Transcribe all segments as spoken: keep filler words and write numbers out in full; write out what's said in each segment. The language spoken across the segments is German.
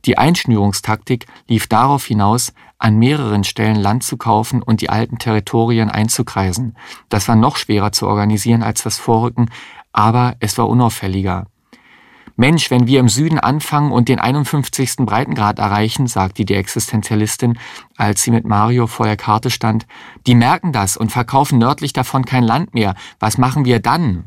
Die Einschnürungstaktik lief darauf hinaus, an mehreren Stellen Land zu kaufen und die alten Territorien einzukreisen. Das war noch schwerer zu organisieren als das Vorrücken, aber es war unauffälliger. »Mensch, wenn wir im Süden anfangen und den einundfünfzigsten Breitengrad erreichen«, sagte die Existenzialistin, als sie mit Mario vor der Karte stand, »die merken das und verkaufen nördlich davon kein Land mehr. Was machen wir dann?«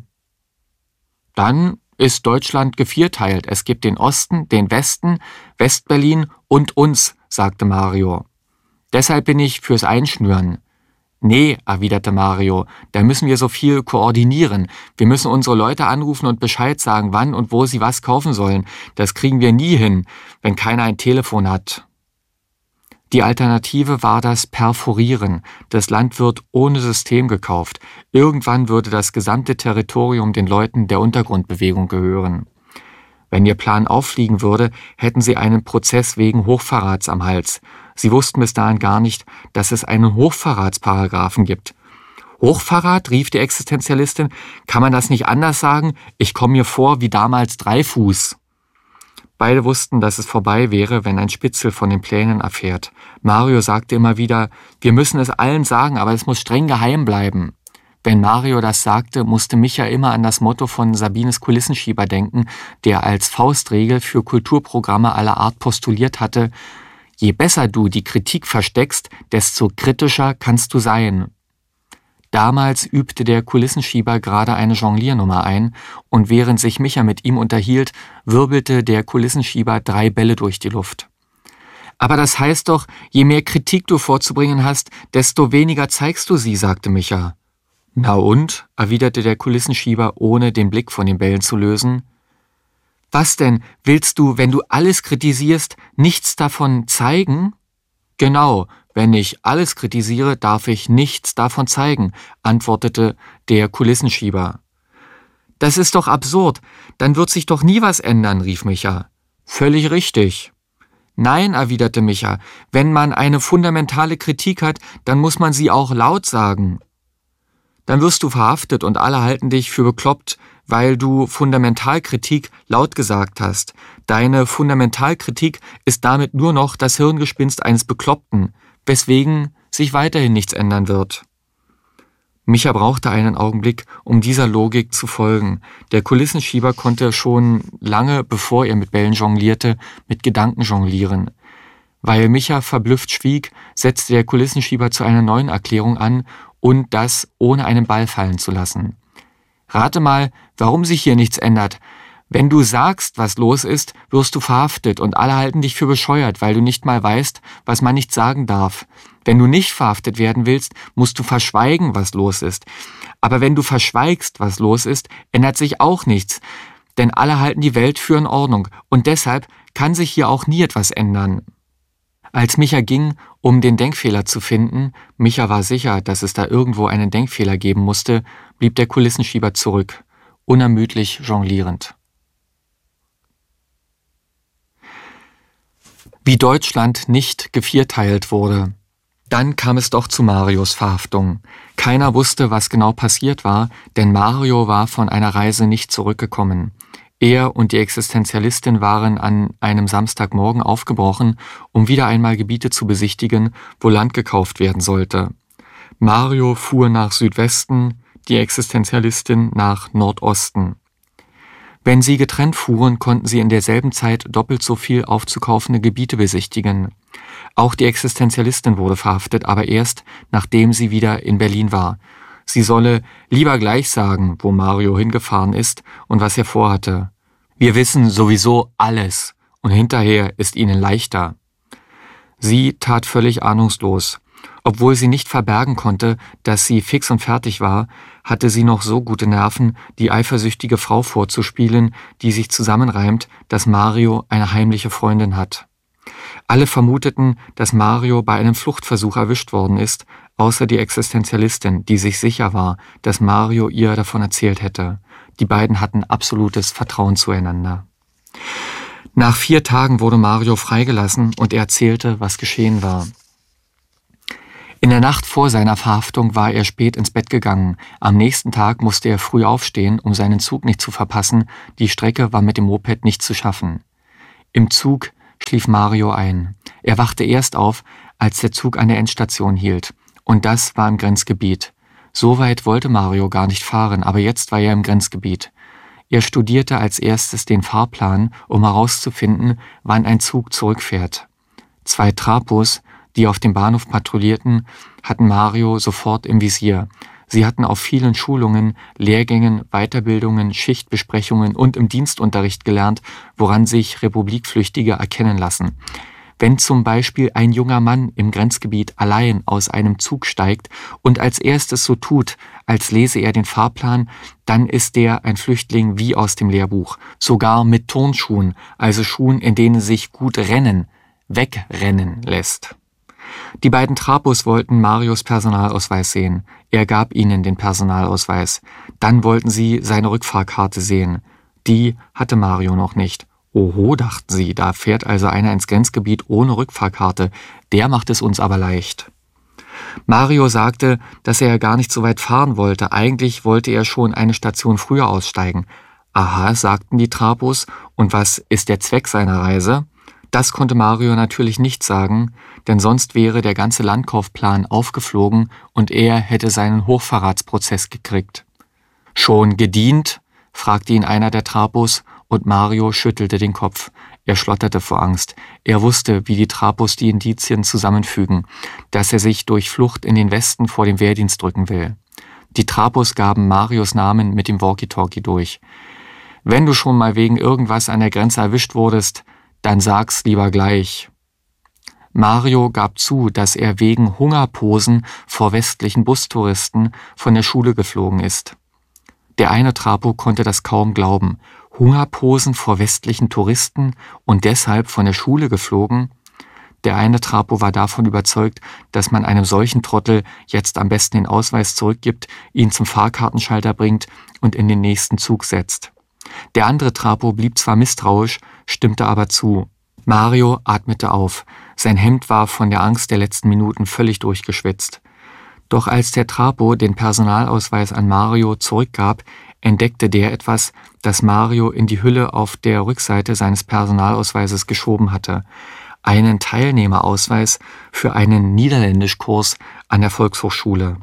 »Dann ist Deutschland gevierteilt. Es gibt den Osten, den Westen, Westberlin und uns«, sagte Mario. »Deshalb bin ich fürs Einschnüren.« »Nee«, erwiderte Mario, »da müssen wir so viel koordinieren. Wir müssen unsere Leute anrufen und Bescheid sagen, wann und wo sie was kaufen sollen. Das kriegen wir nie hin, wenn keiner ein Telefon hat.« Die Alternative war das Perforieren. Das Land wird ohne System gekauft. Irgendwann würde das gesamte Territorium den Leuten der Untergrundbewegung gehören. Wenn ihr Plan auffliegen würde, hätten sie einen Prozess wegen Hochverrats am Hals. Sie wussten bis dahin gar nicht, dass es einen Hochverratsparagraphen gibt. »Hochverrat«, rief die Existenzialistin, »kann man das nicht anders sagen? Ich komme mir vor wie damals Dreifuß.« Beide wussten, dass es vorbei wäre, wenn ein Spitzel von den Plänen erfährt. Mario sagte immer wieder, wir müssen es allen sagen, aber es muss streng geheim bleiben. Wenn Mario das sagte, musste Micha immer an das Motto von Sabines Kulissenschieber denken, der als Faustregel für Kulturprogramme aller Art postuliert hatte, je besser du die Kritik versteckst, desto kritischer kannst du sein. Damals übte der Kulissenschieber gerade eine Jongliernummer ein und während sich Micha mit ihm unterhielt, wirbelte der Kulissenschieber drei Bälle durch die Luft. »Aber das heißt doch, je mehr Kritik du vorzubringen hast, desto weniger zeigst du sie«, sagte Micha. »Na und?«, erwiderte der Kulissenschieber, ohne den Blick von den Bällen zu lösen. »Was denn, willst du, wenn du alles kritisierst, nichts davon zeigen?« »Genau, wenn ich alles kritisiere, darf ich nichts davon zeigen«, antwortete der Kulissenschieber. »Das ist doch absurd, dann wird sich doch nie was ändern«, rief Micha. »Völlig richtig.« »Nein«, erwiderte Micha, »wenn man eine fundamentale Kritik hat, dann muss man sie auch laut sagen.« »Dann wirst du verhaftet und alle halten dich für bekloppt, weil du Fundamentalkritik laut gesagt hast. Deine Fundamentalkritik ist damit nur noch das Hirngespinst eines Bekloppten, weswegen sich weiterhin nichts ändern wird.« Micha brauchte einen Augenblick, um dieser Logik zu folgen. Der Kulissenschieber konnte schon lange, bevor er mit Bällen jonglierte, mit Gedanken jonglieren. Weil Micha verblüfft schwieg, setzte der Kulissenschieber zu einer neuen Erklärung an und das ohne einen Ball fallen zu lassen. »Rate mal, warum sich hier nichts ändert. Wenn du sagst, was los ist, wirst du verhaftet und alle halten dich für bescheuert, weil du nicht mal weißt, was man nicht sagen darf. Wenn du nicht verhaftet werden willst, musst du verschweigen, was los ist. Aber wenn du verschweigst, was los ist, ändert sich auch nichts, denn alle halten die Welt für in Ordnung und deshalb kann sich hier auch nie etwas ändern.« Als Micha ging, um den Denkfehler zu finden, Micha war sicher, dass es da irgendwo einen Denkfehler geben musste, blieb der Kulissenschieber zurück, unermüdlich jonglierend. Wie Deutschland nicht gevierteilt wurde. Dann kam es doch zu Marios Verhaftung. Keiner wusste, was genau passiert war, denn Mario war von einer Reise nicht zurückgekommen. Er und die Existenzialistin waren an einem Samstagmorgen aufgebrochen, um wieder einmal Gebiete zu besichtigen, wo Land gekauft werden sollte. Mario fuhr nach Südwesten, die Existenzialistin nach Nordosten. Wenn sie getrennt fuhren, konnten sie in derselben Zeit doppelt so viel aufzukaufende Gebiete besichtigen. Auch die Existenzialistin wurde verhaftet, aber erst, nachdem sie wieder in Berlin war. Sie solle lieber gleich sagen, wo Mario hingefahren ist und was er vorhatte. Wir wissen sowieso alles und hinterher ist ihnen leichter. Sie tat völlig ahnungslos. Obwohl sie nicht verbergen konnte, dass sie fix und fertig war, hatte sie noch so gute Nerven, die eifersüchtige Frau vorzuspielen, die sich zusammenreimt, dass Mario eine heimliche Freundin hat. Alle vermuteten, dass Mario bei einem Fluchtversuch erwischt worden ist, außer die Existenzialistin, die sich sicher war, dass Mario ihr davon erzählt hätte. Die beiden hatten absolutes Vertrauen zueinander. Nach vier Tagen wurde Mario freigelassen und er erzählte, was geschehen war. In der Nacht vor seiner Verhaftung war er spät ins Bett gegangen. Am nächsten Tag musste er früh aufstehen, um seinen Zug nicht zu verpassen. Die Strecke war mit dem Moped nicht zu schaffen. Im Zug schlief Mario ein. Er wachte erst auf, als der Zug an der Endstation hielt. Und das war im Grenzgebiet. So weit wollte Mario gar nicht fahren, aber jetzt war er im Grenzgebiet. Er studierte als erstes den Fahrplan, um herauszufinden, wann ein Zug zurückfährt. Zwei Trapos, die auf dem Bahnhof patrouillierten, hatten Mario sofort im Visier. Sie hatten auf vielen Schulungen, Lehrgängen, Weiterbildungen, Schichtbesprechungen und im Dienstunterricht gelernt, woran sich Republikflüchtige erkennen lassen. Wenn zum Beispiel ein junger Mann im Grenzgebiet allein aus einem Zug steigt und als erstes so tut, als lese er den Fahrplan, dann ist der ein Flüchtling wie aus dem Lehrbuch, sogar mit Turnschuhen, also Schuhen, in denen sich gut rennen, wegrennen lässt. Die beiden Trapos wollten Marios Personalausweis sehen. Er gab ihnen den Personalausweis. Dann wollten sie seine Rückfahrkarte sehen. Die hatte Mario noch nicht. Oho, dachten sie, da fährt also einer ins Grenzgebiet ohne Rückfahrkarte. Der macht es uns aber leicht. Mario sagte, dass er gar nicht so weit fahren wollte. Eigentlich wollte er schon eine Station früher aussteigen. Aha, sagten die Trapos, und was ist der Zweck seiner Reise? Das konnte Mario natürlich nicht sagen, denn sonst wäre der ganze Landkaufplan aufgeflogen und er hätte seinen Hochverratsprozess gekriegt. »Schon gedient?« fragte ihn einer der Trapos, und Mario schüttelte den Kopf. Er schlotterte vor Angst. Er wusste, wie die Trapos die Indizien zusammenfügen, dass er sich durch Flucht in den Westen vor dem Wehrdienst drücken will. Die Trapos gaben Marios Namen mit dem Walkie-Talkie durch. »Wenn du schon mal wegen irgendwas an der Grenze erwischt wurdest, dann sag's lieber gleich.« Mario gab zu, dass er wegen Hungerposen vor westlichen Bustouristen von der Schule geflogen ist. Der eine Trapo konnte das kaum glauben. Hungerposen vor westlichen Touristen und deshalb von der Schule geflogen? Der eine Trapo war davon überzeugt, dass man einem solchen Trottel jetzt am besten den Ausweis zurückgibt, ihn zum Fahrkartenschalter bringt und in den nächsten Zug setzt. Der andere Trapo blieb zwar misstrauisch, stimmte aber zu. Mario atmete auf. Sein Hemd war von der Angst der letzten Minuten völlig durchgeschwitzt. Doch als der Trapo den Personalausweis an Mario zurückgab, entdeckte der etwas, das Mario in die Hülle auf der Rückseite seines Personalausweises geschoben hatte. Einen Teilnehmerausweis für einen Niederländischkurs an der Volkshochschule.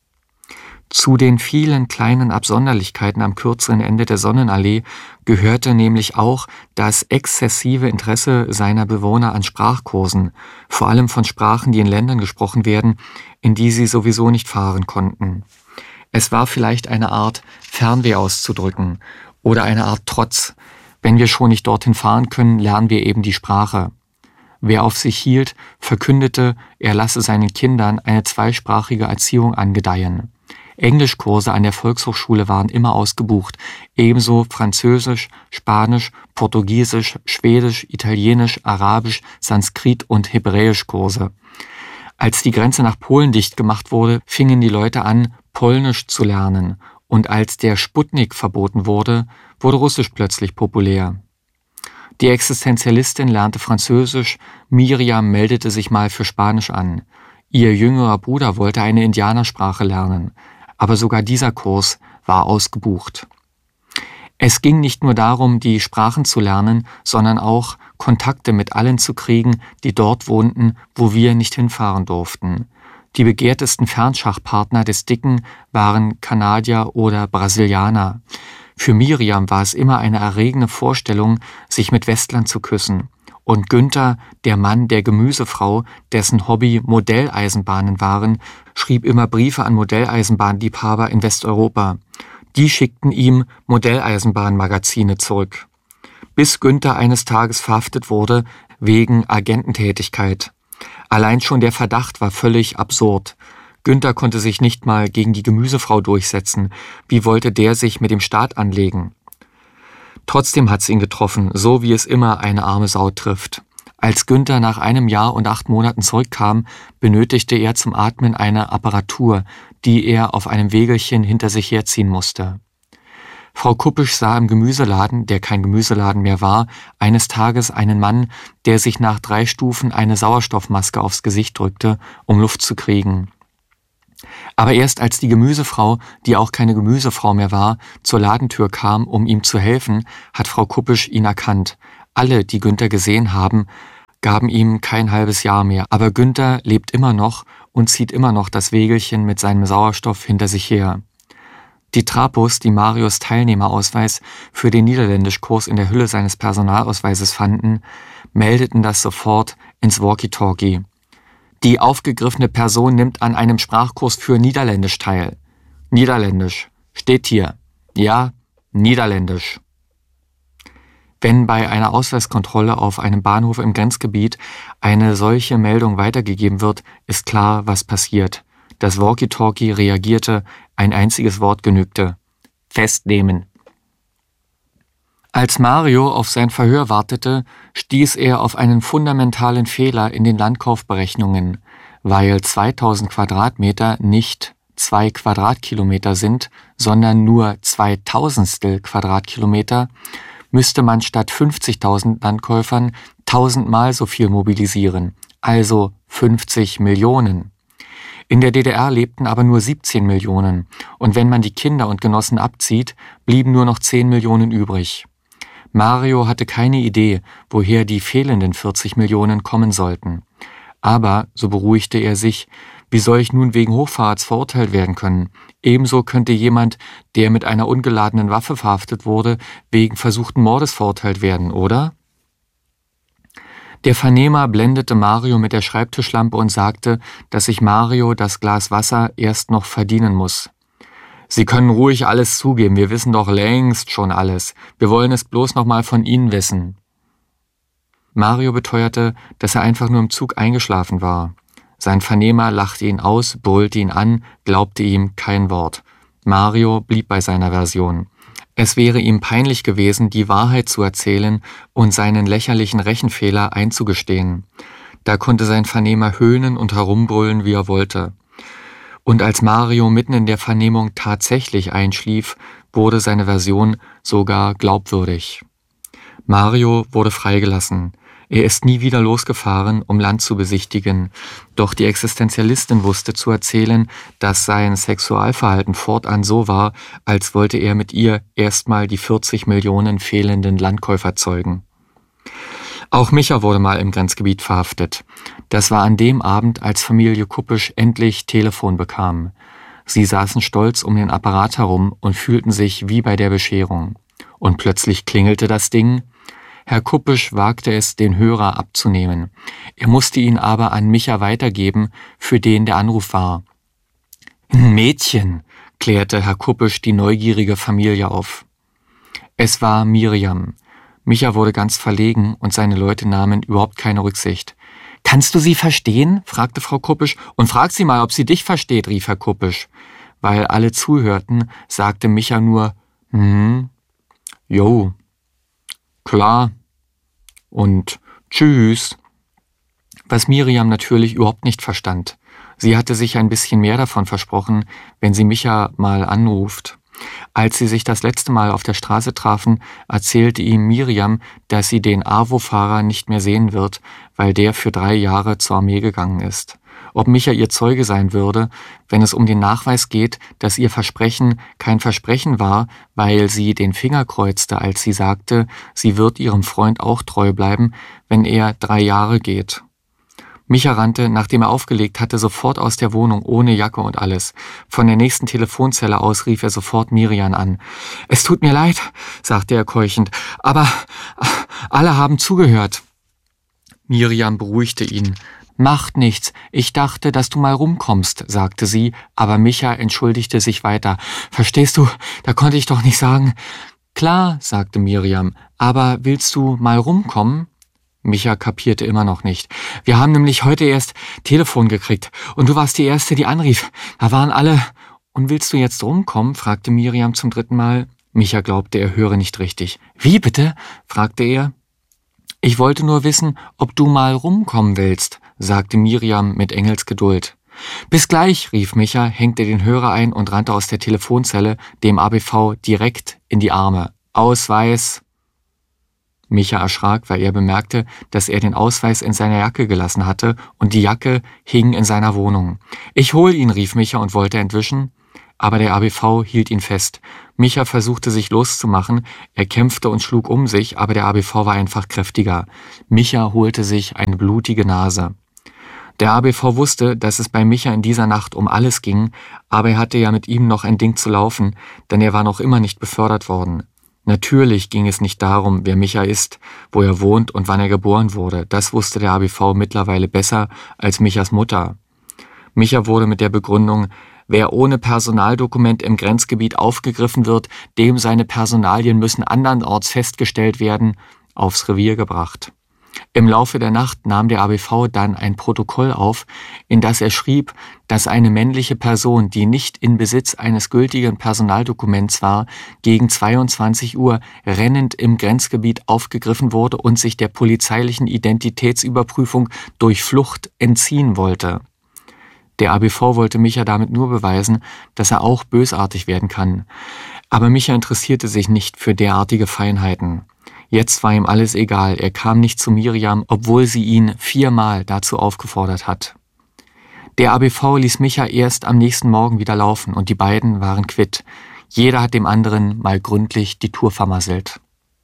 Zu den vielen kleinen Absonderlichkeiten am kürzeren Ende der Sonnenallee gehörte nämlich auch das exzessive Interesse seiner Bewohner an Sprachkursen, vor allem von Sprachen, die in Ländern gesprochen werden, in die sie sowieso nicht fahren konnten. Es war vielleicht eine Art, Fernweh auszudrücken oder eine Art Trotz. Wenn wir schon nicht dorthin fahren können, lernen wir eben die Sprache. Wer auf sich hielt, verkündete, er lasse seinen Kindern eine zweisprachige Erziehung angedeihen. Englischkurse an der Volkshochschule waren immer ausgebucht, ebenso Französisch, Spanisch, Portugiesisch, Schwedisch, Italienisch, Arabisch, Sanskrit und Hebräischkurse. Als die Grenze nach Polen dicht gemacht wurde, fingen die Leute an, Polnisch zu lernen, und als der Sputnik verboten wurde, wurde Russisch plötzlich populär. Die Existenzialistin lernte Französisch, Miriam meldete sich mal für Spanisch an. Ihr jüngerer Bruder wollte eine Indianersprache lernen. Aber sogar dieser Kurs war ausgebucht. Es ging nicht nur darum, die Sprachen zu lernen, sondern auch Kontakte mit allen zu kriegen, die dort wohnten, wo wir nicht hinfahren durften. Die begehrtesten Fernschachpartner des Dicken waren Kanadier oder Brasilianer. Für Miriam war es immer eine erregende Vorstellung, sich mit Westlern zu küssen. Und Günther, der Mann der Gemüsefrau, dessen Hobby Modelleisenbahnen waren, schrieb immer Briefe an Modelleisenbahnliebhaber in Westeuropa. Die schickten ihm Modelleisenbahnmagazine zurück. Bis Günther eines Tages verhaftet wurde wegen Agententätigkeit. Allein schon der Verdacht war völlig absurd. Günther konnte sich nicht mal gegen die Gemüsefrau durchsetzen. Wie wollte der sich mit dem Staat anlegen? Trotzdem hat's ihn getroffen, so wie es immer eine arme Sau trifft. Als Günther nach einem Jahr und acht Monaten zurückkam, benötigte er zum Atmen eine Apparatur, die er auf einem Wägelchen hinter sich herziehen musste. Frau Kuppisch sah im Gemüseladen, der kein Gemüseladen mehr war, eines Tages einen Mann, der sich nach drei Stufen eine Sauerstoffmaske aufs Gesicht drückte, um Luft zu kriegen. Aber erst als die Gemüsefrau, die auch keine Gemüsefrau mehr war, zur Ladentür kam, um ihm zu helfen, hat Frau Kuppisch ihn erkannt. Alle, die Günther gesehen haben, gaben ihm kein halbes Jahr mehr. Aber Günther lebt immer noch und zieht immer noch das Wägelchen mit seinem Sauerstoff hinter sich her. Die Trapos, die Marios Teilnehmerausweis für den Niederländischkurs in der Hülle seines Personalausweises fanden, meldeten das sofort ins Walkie-Talkie. Die aufgegriffene Person nimmt an einem Sprachkurs für Niederländisch teil. Niederländisch. Steht hier. Ja, Niederländisch. Wenn bei einer Ausweiskontrolle auf einem Bahnhof im Grenzgebiet eine solche Meldung weitergegeben wird, ist klar, was passiert. Das Walkie-Talkie reagierte, ein einziges Wort genügte. Festnehmen. Als Mario auf sein Verhör wartete, stieß er auf einen fundamentalen Fehler in den Landkaufberechnungen. Weil zweitausend Quadratmeter nicht zwei Quadratkilometer sind, sondern nur zweitausendstel Quadratkilometer, müsste man statt fünfzigtausend Landkäufern tausendmal so viel mobilisieren, also fünfzig Millionen. In der D D R lebten aber nur siebzehn Millionen und wenn man die Kinder und Genossen abzieht, blieben nur noch zehn Millionen übrig. Mario hatte keine Idee, woher die fehlenden vierzig Millionen kommen sollten. Aber, so beruhigte er sich, wie soll ich nun wegen Hochverrats verurteilt werden können? Ebenso könnte jemand, der mit einer ungeladenen Waffe verhaftet wurde, wegen versuchten Mordes verurteilt werden, oder? Der Vernehmer blendete Mario mit der Schreibtischlampe und sagte, dass sich Mario das Glas Wasser erst noch verdienen muss. Sie können ruhig alles zugeben, wir wissen doch längst schon alles. Wir wollen es bloß noch mal von Ihnen wissen. Mario beteuerte, dass er einfach nur im Zug eingeschlafen war. Sein Vernehmer lachte ihn aus, brüllte ihn an, glaubte ihm kein Wort. Mario blieb bei seiner Version. Es wäre ihm peinlich gewesen, die Wahrheit zu erzählen und seinen lächerlichen Rechenfehler einzugestehen. Da konnte sein Vernehmer höhnen und herumbrüllen, wie er wollte. Und als Mario mitten in der Vernehmung tatsächlich einschlief, wurde seine Version sogar glaubwürdig. Mario wurde freigelassen. Er ist nie wieder losgefahren, um Land zu besichtigen. Doch die Existenzialistin wusste zu erzählen, dass sein Sexualverhalten fortan so war, als wollte er mit ihr erstmal die vierzig Millionen fehlenden Landkäufer zeugen. Auch Micha wurde mal im Grenzgebiet verhaftet. Das war an dem Abend, als Familie Kuppisch endlich Telefon bekam. Sie saßen stolz um den Apparat herum und fühlten sich wie bei der Bescherung. Und plötzlich klingelte das Ding. Herr Kuppisch wagte es, den Hörer abzunehmen. Er musste ihn aber an Micha weitergeben, für den der Anruf war. »Ein Mädchen«, klärte Herr Kuppisch die neugierige Familie auf. Es war Miriam. Micha wurde ganz verlegen und seine Leute nahmen überhaupt keine Rücksicht. »Kannst du sie verstehen?« fragte Frau Kuppisch. »Und frag sie mal, ob sie dich versteht«, rief Herr Kuppisch. Weil alle zuhörten, sagte Micha nur, »Hm, jo, klar und tschüss«, was Miriam natürlich überhaupt nicht verstand. Sie hatte sich ein bisschen mehr davon versprochen, wenn sie Micha mal anruft. Als sie sich das letzte Mal auf der Straße trafen, erzählte ihm Miriam, dass sie den A W O-Fahrer nicht mehr sehen wird, weil der für drei Jahre zur Armee gegangen ist. Ob Micha ihr Zeuge sein würde, wenn es um den Nachweis geht, dass ihr Versprechen kein Versprechen war, weil sie den Finger kreuzte, als sie sagte, sie wird ihrem Freund auch treu bleiben, wenn er drei Jahre geht. Micha rannte, nachdem er aufgelegt hatte, sofort aus der Wohnung, ohne Jacke und alles. Von der nächsten Telefonzelle aus rief er sofort Miriam an. »Es tut mir leid«, sagte er keuchend, »aber alle haben zugehört.« Miriam beruhigte ihn. »Macht nichts, ich dachte, dass du mal rumkommst«, sagte sie, aber Micha entschuldigte sich weiter. »Verstehst du, da konnte ich doch nicht sagen.« »Klar«, sagte Miriam, »aber willst du mal rumkommen?« Micha kapierte immer noch nicht. »Wir haben nämlich heute erst Telefon gekriegt und du warst die Erste, die anrief. Da waren alle...« »Und willst du jetzt rumkommen?« fragte Miriam zum dritten Mal. Micha glaubte, er höre nicht richtig. »Wie bitte?« fragte er. »Ich wollte nur wissen, ob du mal rumkommen willst«, sagte Miriam mit Engelsgeduld. »Bis gleich«, rief Micha, hängte den Hörer ein und rannte aus der Telefonzelle dem A B V direkt in die Arme. »Ausweis!« Micha erschrak, weil er bemerkte, dass er den Ausweis in seiner Jacke gelassen hatte und die Jacke hing in seiner Wohnung. »Ich hol ihn«, rief Micha und wollte entwischen. aber der A B V hielt ihn fest. Micha versuchte sich loszumachen, er kämpfte und schlug um sich, aber der A B V war einfach kräftiger. Micha holte sich eine blutige Nase. Der A B V wusste, dass es bei Micha in dieser Nacht um alles ging, aber er hatte ja mit ihm noch ein Ding zu laufen, denn er war noch immer nicht befördert worden. Natürlich ging es nicht darum, wer Micha ist, wo er wohnt und wann er geboren wurde. Das wusste der A B V mittlerweile besser als Michas Mutter. Micha wurde mit der Begründung, wer ohne Personaldokument im Grenzgebiet aufgegriffen wird, dem seine Personalien müssen andernorts festgestellt werden, aufs Revier gebracht. Im Laufe der Nacht nahm der A B V dann ein Protokoll auf, in das er schrieb, dass eine männliche Person, die nicht in Besitz eines gültigen Personaldokuments war, gegen zweiundzwanzig Uhr rennend im Grenzgebiet aufgegriffen wurde und sich der polizeilichen Identitätsüberprüfung durch Flucht entziehen wollte. Der A B V wollte Micha damit nur beweisen, dass er auch bösartig werden kann. Aber Micha interessierte sich nicht für derartige Feinheiten. Jetzt war ihm alles egal, er kam nicht zu Miriam, obwohl sie ihn viermal dazu aufgefordert hat. Der A B V ließ Micha erst am nächsten Morgen wieder laufen und die beiden waren quitt. Jeder hat dem anderen mal gründlich die Tour vermasselt.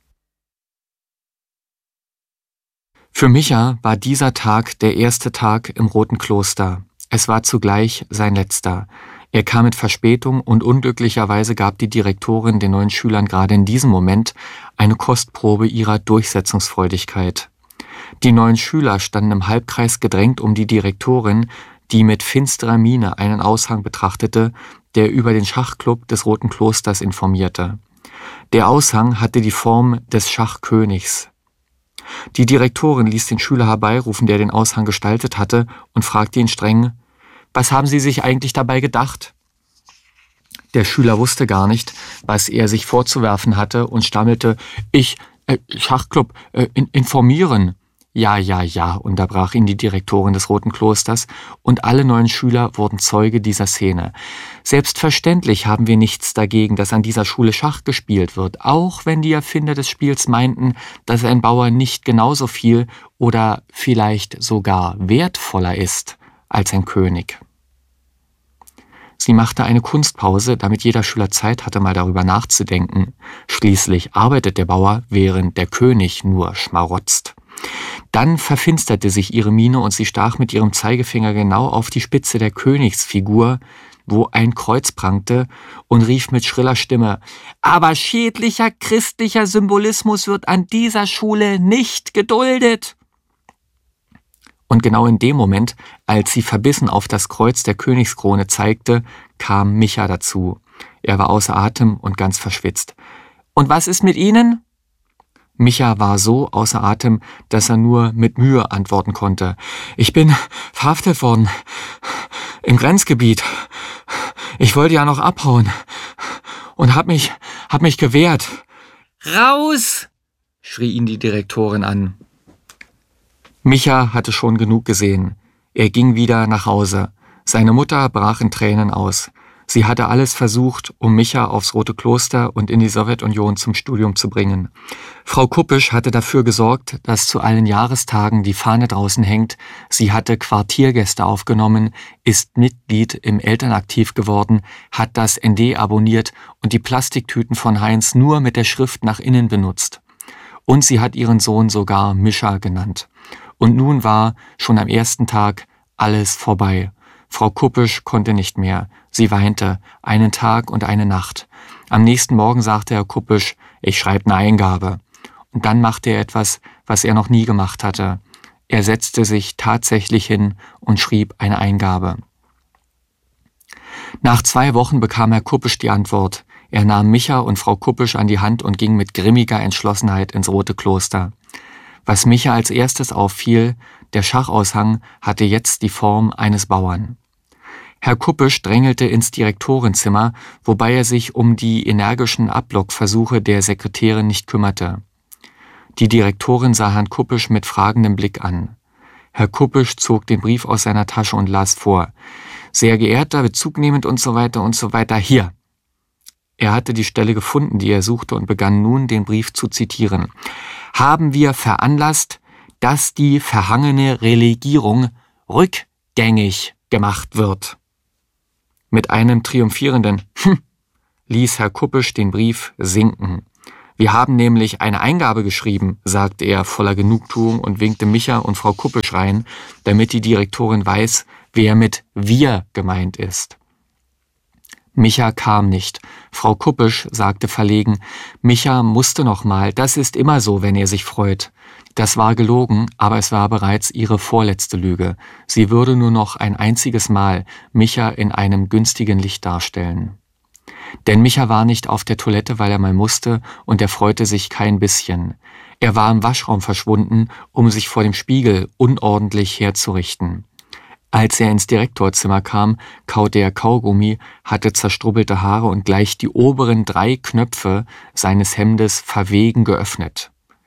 Für Micha war dieser Tag der erste Tag im Roten Kloster. Es war zugleich sein letzter. Er kam mit Verspätung und unglücklicherweise gab die Direktorin den neuen Schülern gerade in diesem Moment eine Kostprobe ihrer Durchsetzungsfreudigkeit. Die neuen Schüler standen im Halbkreis gedrängt um die Direktorin, die mit finsterer Miene einen Aushang betrachtete, der über den Schachclub des Roten Klosters informierte. Der Aushang hatte die Form des Schachkönigs. Die Direktorin ließ den Schüler herbeirufen, der den Aushang gestaltet hatte, und fragte ihn streng: Was haben Sie sich eigentlich dabei gedacht? Der Schüler wusste gar nicht, was er sich vorzuwerfen hatte und stammelte: Ich, äh, Schachclub, äh, in, informieren. Ja, ja, ja, unterbrach ihn die Direktorin des Roten Klosters, und alle neuen Schüler wurden Zeuge dieser Szene. Selbstverständlich haben wir nichts dagegen, dass an dieser Schule Schach gespielt wird, auch wenn die Erfinder des Spiels meinten, dass ein Bauer nicht genauso viel oder vielleicht sogar wertvoller ist als ein König. Sie machte eine Kunstpause, damit jeder Schüler Zeit hatte, mal darüber nachzudenken. Schließlich arbeitet der Bauer, während der König nur schmarotzt. Dann verfinsterte sich ihre Miene und sie stach mit ihrem Zeigefinger genau auf die Spitze der Königsfigur, wo ein Kreuz prangte, und rief mit schriller Stimme: Aber schädlicher christlicher Symbolismus wird an dieser Schule nicht geduldet! Und genau in dem Moment, als sie verbissen auf das Kreuz der Königskrone zeigte, kam Micha dazu. Er war außer Atem und ganz verschwitzt. »Und was ist mit Ihnen?« Micha war so außer Atem, dass er nur mit Mühe antworten konnte. »Ich bin verhaftet worden. Im Grenzgebiet. Ich wollte ja noch abhauen. Und hab mich, hab mich gewehrt.« »Raus!« schrie ihn die Direktorin an. Micha hatte schon genug gesehen. Er ging wieder nach Hause. Seine Mutter brach in Tränen aus. Sie hatte alles versucht, um Micha aufs Rote Kloster und in die Sowjetunion zum Studium zu bringen. Frau Kuppisch hatte dafür gesorgt, dass zu allen Jahrestagen die Fahne draußen hängt. Sie hatte Quartiergäste aufgenommen, ist Mitglied im Elternaktiv geworden, hat das N D abonniert und die Plastiktüten von Heinz nur mit der Schrift nach innen benutzt. Und sie hat ihren Sohn sogar Mischa genannt. Und nun war schon am ersten Tag alles vorbei. Frau Kuppisch konnte nicht mehr. Sie weinte, einen Tag und eine Nacht. Am nächsten Morgen sagte Herr Kuppisch: Ich schreibe eine Eingabe. Und dann machte er etwas, was er noch nie gemacht hatte. Er setzte sich tatsächlich hin und schrieb eine Eingabe. Nach zwei Wochen bekam Herr Kuppisch die Antwort. Er nahm Micha und Frau Kuppisch an die Hand und ging mit grimmiger Entschlossenheit ins Rote Kloster. Was Micha als erstes auffiel: Der Schachaushang hatte jetzt die Form eines Bauern. Herr Kuppisch drängelte ins Direktorenzimmer, wobei er sich um die energischen Ablockversuche der Sekretärin nicht kümmerte. Die Direktorin sah Herrn Kuppisch mit fragendem Blick an. Herr Kuppisch zog den Brief aus seiner Tasche und las vor. »Sehr geehrter, bezugnehmend und so weiter und so weiter, hier.« Er hatte die Stelle gefunden, die er suchte, und begann nun, den Brief zu zitieren. »Haben wir veranlasst, dass die verhangene Relegierung rückgängig gemacht wird.« Mit einem triumphierenden Hm ließ Herr Kuppisch den Brief sinken. »Wir haben nämlich eine Eingabe geschrieben«, sagte er voller Genugtuung und winkte Micha und Frau Kuppisch rein, damit die Direktorin weiß, wer mit »wir« gemeint ist. Micha kam nicht. Frau Kuppisch sagte verlegen, Micha musste noch mal, das ist immer so, wenn er sich freut. Das war gelogen, aber es war bereits ihre vorletzte Lüge. Sie würde nur noch ein einziges Mal Micha in einem günstigen Licht darstellen. Denn Micha war nicht auf der Toilette, weil er mal musste, und er freute sich kein bisschen. Er war im Waschraum verschwunden, um sich vor dem Spiegel unordentlich herzurichten. Als er ins Direktorzimmer kam, kaute er Kaugummi, hatte zerstrubbelte Haare und gleich die oberen drei Knöpfe seines Hemdes verwegen geöffnet.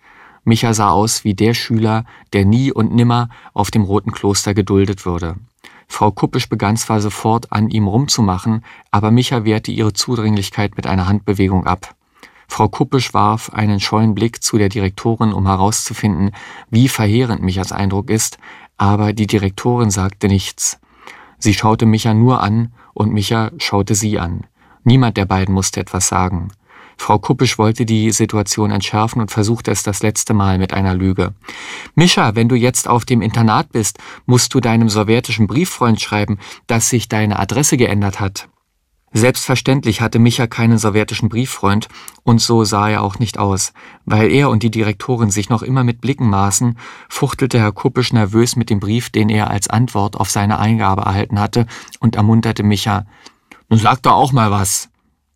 Micha sah aus wie der Schüler, der nie und nimmer auf dem Roten Kloster geduldet würde. Frau Kuppisch begann zwar sofort an ihm rumzumachen, aber Micha wehrte ihre Zudringlichkeit mit einer Handbewegung ab. Frau Kuppisch warf einen scheuen Blick zu der Direktorin, um herauszufinden, wie verheerend Michas Eindruck ist, aber die Direktorin sagte nichts. Sie schaute Micha nur an und Micha schaute sie an. Niemand der beiden musste etwas sagen. Frau Kuppisch wollte die Situation entschärfen und versuchte es das letzte Mal mit einer Lüge. »Micha, wenn du jetzt auf dem Internat bist, musst du deinem sowjetischen Brieffreund schreiben, dass sich deine Adresse geändert hat.« Selbstverständlich hatte Micha keinen sowjetischen Brieffreund und so sah er auch nicht aus. Weil er und die Direktorin sich noch immer mit Blicken maßen, fuchtelte Herr Kuppisch nervös mit dem Brief, den er als Antwort auf seine Eingabe erhalten hatte, und ermunterte Micha. »Nun sag doch auch mal was!«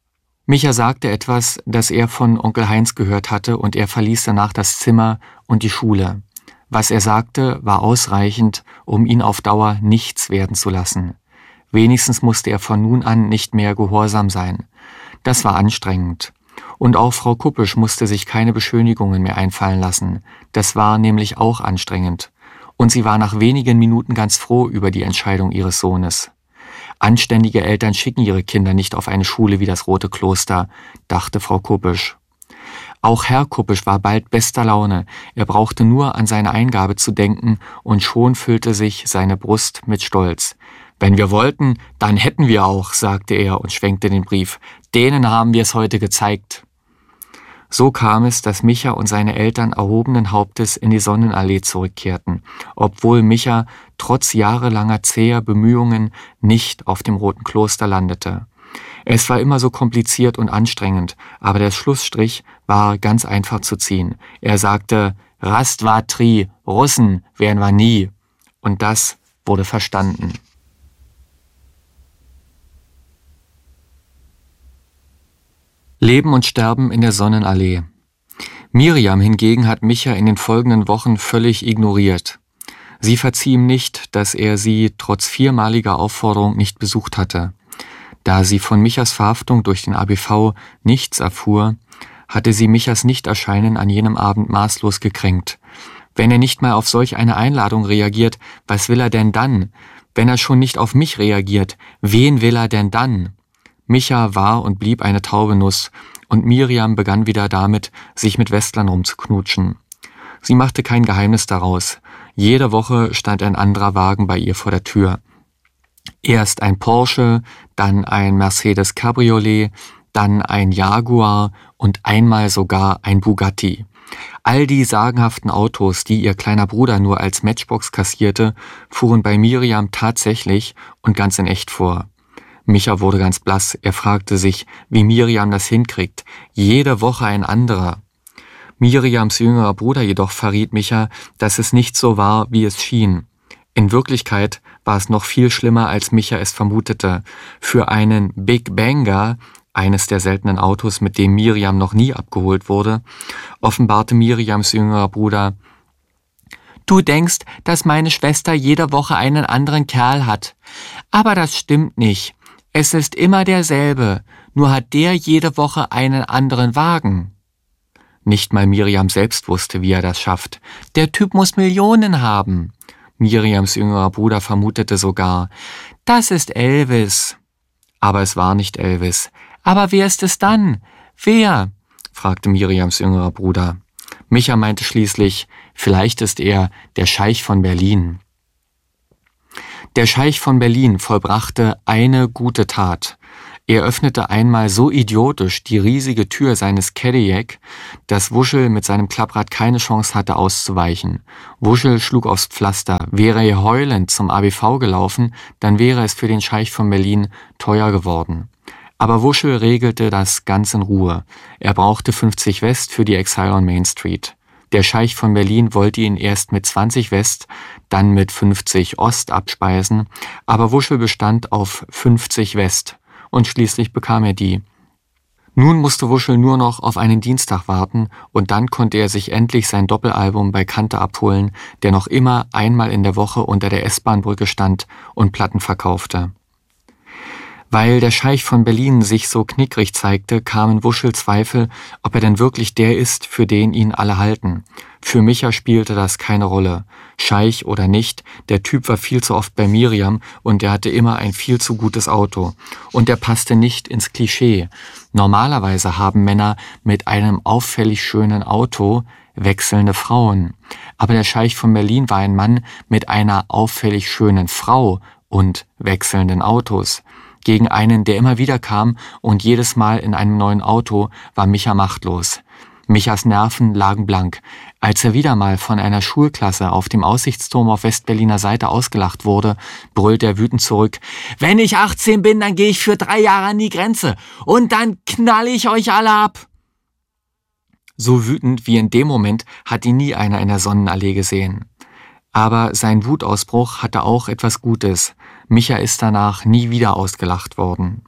Micha sagte etwas, das er von Onkel Heinz gehört hatte, und er verließ danach das Zimmer und die Schule. Was er sagte, war ausreichend, um ihn auf Dauer nichts werden zu lassen. Wenigstens musste er von nun an nicht mehr gehorsam sein. Das war anstrengend. Und auch Frau Kuppisch musste sich keine Beschönigungen mehr einfallen lassen. Das war nämlich auch anstrengend. Und sie war nach wenigen Minuten ganz froh über die Entscheidung ihres Sohnes. Anständige Eltern schicken ihre Kinder nicht auf eine Schule wie das Rote Kloster, dachte Frau Kuppisch. Auch Herr Kuppisch war bald bester Laune. Er brauchte nur an seine Eingabe zu denken und schon füllte sich seine Brust mit Stolz. »Wenn wir wollten, dann hätten wir auch«, sagte er und schwenkte den Brief. »Denen haben wir es heute gezeigt.« So kam es, dass Micha und seine Eltern erhobenen Hauptes in die Sonnenallee zurückkehrten, obwohl Micha trotz jahrelanger zäher Bemühungen nicht auf dem Roten Kloster landete. Es war immer so kompliziert und anstrengend, aber der Schlussstrich war ganz einfach zu ziehen. Er sagte, »Rastvatri, Russen werden wir nie«, und das wurde verstanden. Leben und Sterben in der Sonnenallee. Miriam hingegen hat Micha in den folgenden Wochen völlig ignoriert. Sie verzieh ihm nicht, dass er sie trotz viermaliger Aufforderung nicht besucht hatte. Da sie von Michas Verhaftung durch den A B V nichts erfuhr, hatte sie Michas Nichterscheinen an jenem Abend maßlos gekränkt. Wenn er nicht mal auf solch eine Einladung reagiert, was will er denn dann? Wenn er schon nicht auf mich reagiert, wen will er denn dann? Micha war und blieb eine taube Nuss, und Miriam begann wieder damit, sich mit Westlern rumzuknutschen. Sie machte kein Geheimnis daraus. Jede Woche stand ein anderer Wagen bei ihr vor der Tür. Erst ein Porsche, dann ein Mercedes Cabriolet, dann ein Jaguar und einmal sogar ein Bugatti. All die sagenhaften Autos, die ihr kleiner Bruder nur als Matchbox kassierte, fuhren bei Miriam tatsächlich und ganz in echt vor. Micha wurde ganz blass. Er fragte sich, wie Miriam das hinkriegt. Jede Woche ein anderer. Miriams jüngerer Bruder jedoch verriet Micha, dass es nicht so war, wie es schien. In Wirklichkeit war es noch viel schlimmer, als Micha es vermutete. Für einen Big Banger, eines der seltenen Autos, mit dem Miriam noch nie abgeholt wurde, offenbarte Miriams jüngerer Bruder, »Du denkst, dass meine Schwester jede Woche einen anderen Kerl hat. Aber das stimmt nicht. Es ist immer derselbe, nur hat der jede Woche einen anderen Wagen.« Nicht mal Miriam selbst wusste, wie er das schafft. »Der Typ muss Millionen haben.« Miriams jüngerer Bruder vermutete sogar, »Das ist Elvis.« Aber es war nicht Elvis. »Aber wer ist es dann? Wer?« fragte Miriams jüngerer Bruder. Micha meinte schließlich, vielleicht ist er der Scheich von Berlin. Der Scheich von Berlin vollbrachte eine gute Tat. Er öffnete einmal so idiotisch die riesige Tür seines Cadillac, dass Wuschel mit seinem Klapprad keine Chance hatte auszuweichen. Wuschel schlug aufs Pflaster. Wäre er heulend zum A B V gelaufen, dann wäre es für den Scheich von Berlin teuer geworden. Aber Wuschel regelte das ganz in Ruhe. Er brauchte fünfzig West für die Exile on Main Street. Der Scheich von Berlin wollte ihn erst mit zwanzig West, dann mit fünfzig Ost abspeisen, aber Wuschel bestand auf fünfzig West. Und schließlich bekam er die. Nun musste Wuschel nur noch auf einen Dienstag warten und dann konnte er sich endlich sein Doppelalbum bei Kante abholen, der noch immer einmal in der Woche unter der S-Bahn-Brücke stand und Platten verkaufte. Weil der Scheich von Berlin sich so knickrig zeigte, kamen Wuschel Zweifel, ob er denn wirklich der ist, für den ihn alle halten. Für Micha spielte das keine Rolle. Scheich oder nicht, der Typ war viel zu oft bei Miriam und er hatte immer ein viel zu gutes Auto. Und er passte nicht ins Klischee. Normalerweise haben Männer mit einem auffällig schönen Auto wechselnde Frauen. Aber der Scheich von Berlin war ein Mann mit einer auffällig schönen Frau und wechselnden Autos. Gegen einen, der immer wieder kam und jedes Mal in einem neuen Auto, war Micha machtlos. Michas Nerven lagen blank. Als er wieder mal von einer Schulklasse auf dem Aussichtsturm auf Westberliner Seite ausgelacht wurde, brüllte er wütend zurück: »Wenn ich achtzehn bin, dann gehe ich für drei Jahre an die Grenze und dann knalle ich euch alle ab!« So wütend wie in dem Moment hat ihn nie einer in der Sonnenallee gesehen. Aber sein Wutausbruch hatte auch etwas Gutes. Micha ist danach nie wieder ausgelacht worden.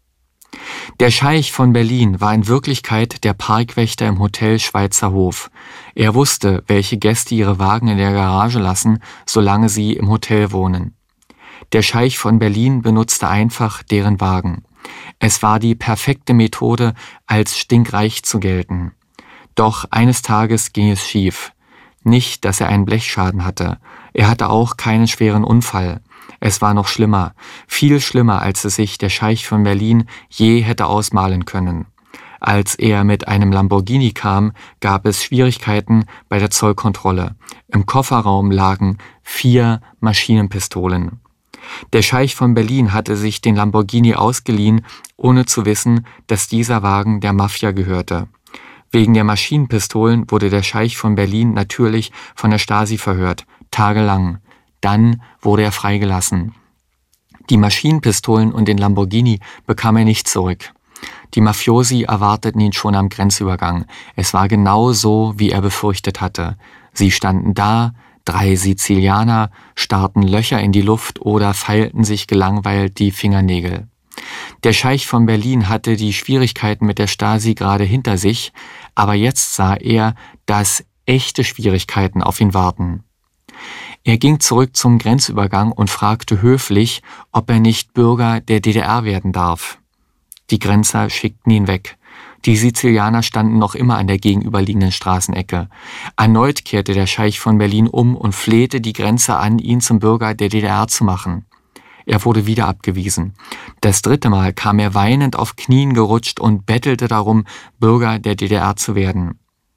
Der Scheich von Berlin war in Wirklichkeit der Parkwächter im Hotel Schweizer Hof. Er wusste, welche Gäste ihre Wagen in der Garage lassen, solange sie im Hotel wohnen. Der Scheich von Berlin benutzte einfach deren Wagen. Es war die perfekte Methode, als stinkreich zu gelten. Doch eines Tages ging es schief. Nicht, dass er einen Blechschaden hatte. Er hatte auch keinen schweren Unfall. Es war noch schlimmer, viel schlimmer, als es sich der Scheich von Berlin je hätte ausmalen können. Als er mit einem Lamborghini kam, gab es Schwierigkeiten bei der Zollkontrolle. Im Kofferraum lagen vier Maschinenpistolen. Der Scheich von Berlin hatte sich den Lamborghini ausgeliehen, ohne zu wissen, dass dieser Wagen der Mafia gehörte. Wegen der Maschinenpistolen wurde der Scheich von Berlin natürlich von der Stasi verhört, tagelang. Dann wurde er freigelassen. Die Maschinenpistolen und den Lamborghini bekam er nicht zurück. Die Mafiosi erwarteten ihn schon am Grenzübergang. Es war genau so, wie er befürchtet hatte. Sie standen da, drei Sizilianer, starrten Löcher in die Luft oder feilten sich gelangweilt die Fingernägel. Der Scheich von Berlin hatte die Schwierigkeiten mit der Stasi gerade hinter sich, aber jetzt sah er, dass echte Schwierigkeiten auf ihn warten. Er ging zurück zum Grenzübergang und fragte höflich, ob er nicht Bürger der D D R werden darf. Die Grenzer schickten ihn weg. Die Sizilianer standen noch immer an der gegenüberliegenden Straßenecke. Erneut kehrte der Scheich von Berlin um und flehte die Grenzer an, ihn zum Bürger der D D R zu machen. Er wurde wieder abgewiesen. Das dritte Mal kam er weinend auf Knien gerutscht und bettelte darum, Bürger der D D R zu werden.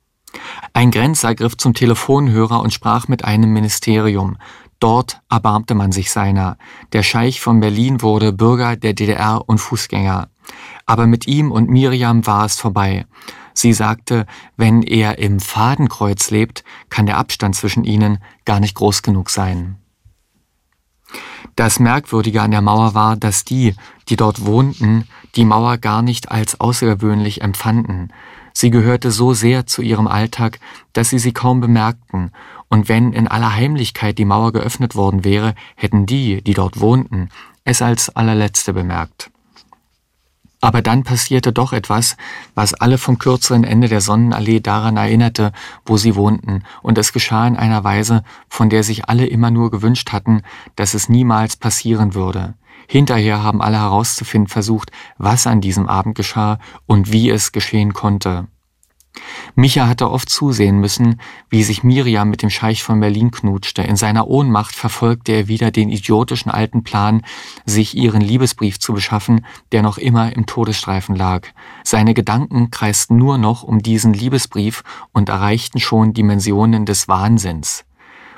Ein Grenzer griff zum Telefonhörer und sprach mit einem Ministerium. Dort erbarmte man sich seiner. Der Scheich von Berlin wurde Bürger der D D R und Fußgänger. Aber mit ihm und Miriam war es vorbei. Sie sagte, wenn er im Fadenkreuz lebt, kann der Abstand zwischen ihnen gar nicht groß genug sein. Das Merkwürdige an der Mauer war, dass die, die dort wohnten, die Mauer gar nicht als außergewöhnlich empfanden. Sie gehörte so sehr zu ihrem Alltag, dass sie sie kaum bemerkten, und wenn in aller Heimlichkeit die Mauer geöffnet worden wäre, hätten die, die dort wohnten, es als allerletzte bemerkt. Aber dann passierte doch etwas, was alle vom kürzeren Ende der Sonnenallee daran erinnerte, wo sie wohnten, und es geschah in einer Weise, von der sich alle immer nur gewünscht hatten, dass es niemals passieren würde. Hinterher haben alle herauszufinden versucht, was an diesem Abend geschah und wie es geschehen konnte. Micha hatte oft zusehen müssen, wie sich Miriam mit dem Scheich von Berlin knutschte. In seiner Ohnmacht verfolgte er wieder den idiotischen alten Plan, sich ihren Liebesbrief zu beschaffen, der noch immer im Todesstreifen lag. Seine Gedanken kreisten nur noch um diesen Liebesbrief und erreichten schon Dimensionen des Wahnsinns.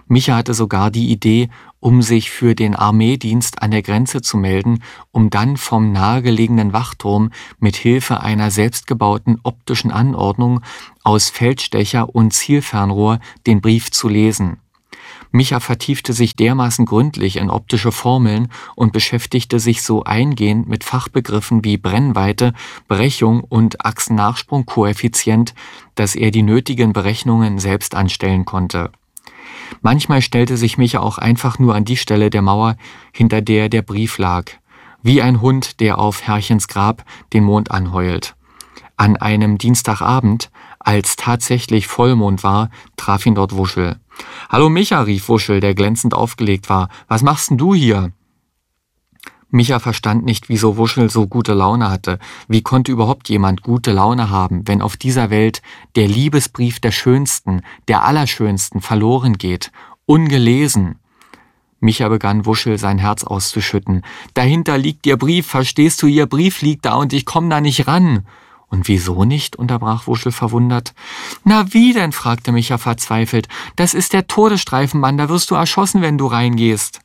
Micha hatte sogar die Idee, um sich für den Armeedienst an der Grenze zu melden, um dann vom nahegelegenen Wachturm mit Hilfe einer selbstgebauten optischen Anordnung aus Feldstecher und Zielfernrohr den Brief zu lesen. Micha vertiefte sich dermaßen gründlich in optische Formeln und beschäftigte sich so eingehend mit Fachbegriffen wie Brennweite, Brechung und Achsennachsprungkoeffizient, dass er die nötigen Berechnungen selbst anstellen konnte. Manchmal stellte sich Micha auch einfach nur an die Stelle der Mauer, hinter der der Brief lag, wie ein Hund, der auf Herrchens Grab den Mond anheult. An einem Dienstagabend, als tatsächlich Vollmond war, traf ihn dort Wuschel. »Hallo Micha«, rief Wuschel, der glänzend aufgelegt war. »Was machst denn du hier?« Micha verstand nicht, wieso Wuschel so gute Laune hatte. Wie konnte überhaupt jemand gute Laune haben, wenn auf dieser Welt der Liebesbrief der Schönsten, der Allerschönsten verloren geht, ungelesen? Micha begann Wuschel sein Herz auszuschütten. »Dahinter liegt Ihr Brief, verstehst du, Ihr Brief liegt da und ich komme da nicht ran.« »Und wieso nicht?« unterbrach Wuschel verwundert. »Na wie denn?« fragte Micha verzweifelt. »Das ist der Todesstreifenmann, da wirst du erschossen, wenn du reingehst.«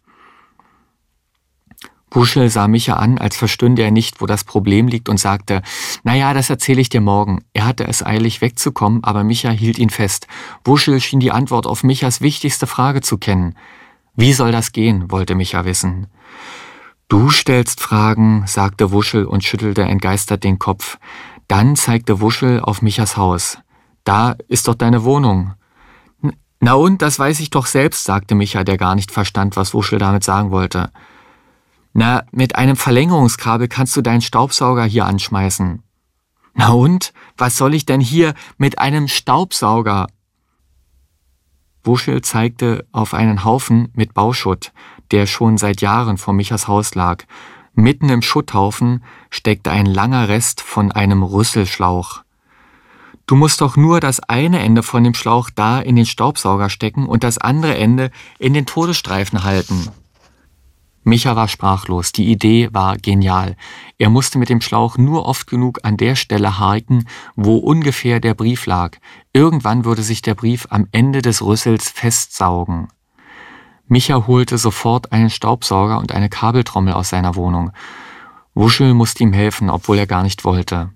Wuschel sah Micha an, als verstünde er nicht, wo das Problem liegt, und sagte, »Naja, das erzähle ich dir morgen.« Er hatte es eilig wegzukommen, aber Micha hielt ihn fest. Wuschel schien die Antwort auf Michas wichtigste Frage zu kennen. »Wie soll das gehen?« wollte Micha wissen. »Du stellst Fragen«, sagte Wuschel und schüttelte entgeistert den Kopf. Dann zeigte Wuschel auf Michas Haus. »Da ist doch deine Wohnung.« »Na und, das weiß ich doch selbst«, sagte Micha, der gar nicht verstand, was Wuschel damit sagen wollte. »Na, mit einem Verlängerungskabel kannst du deinen Staubsauger hier anschmeißen.« »Na und, was soll ich denn hier mit einem Staubsauger?« Wuschel zeigte auf einen Haufen mit Bauschutt, der schon seit Jahren vor Michas Haus lag. Mitten im Schutthaufen steckte ein langer Rest von einem Rüsselschlauch. »Du musst doch nur das eine Ende von dem Schlauch da in den Staubsauger stecken und das andere Ende in den Todesstreifen halten.« Micha war sprachlos. Die Idee war genial. Er musste mit dem Schlauch nur oft genug an der Stelle haken, wo ungefähr der Brief lag. Irgendwann würde sich der Brief am Ende des Rüssels festsaugen. Micha holte sofort einen Staubsauger und eine Kabeltrommel aus seiner Wohnung. Wuschel musste ihm helfen, obwohl er gar nicht wollte.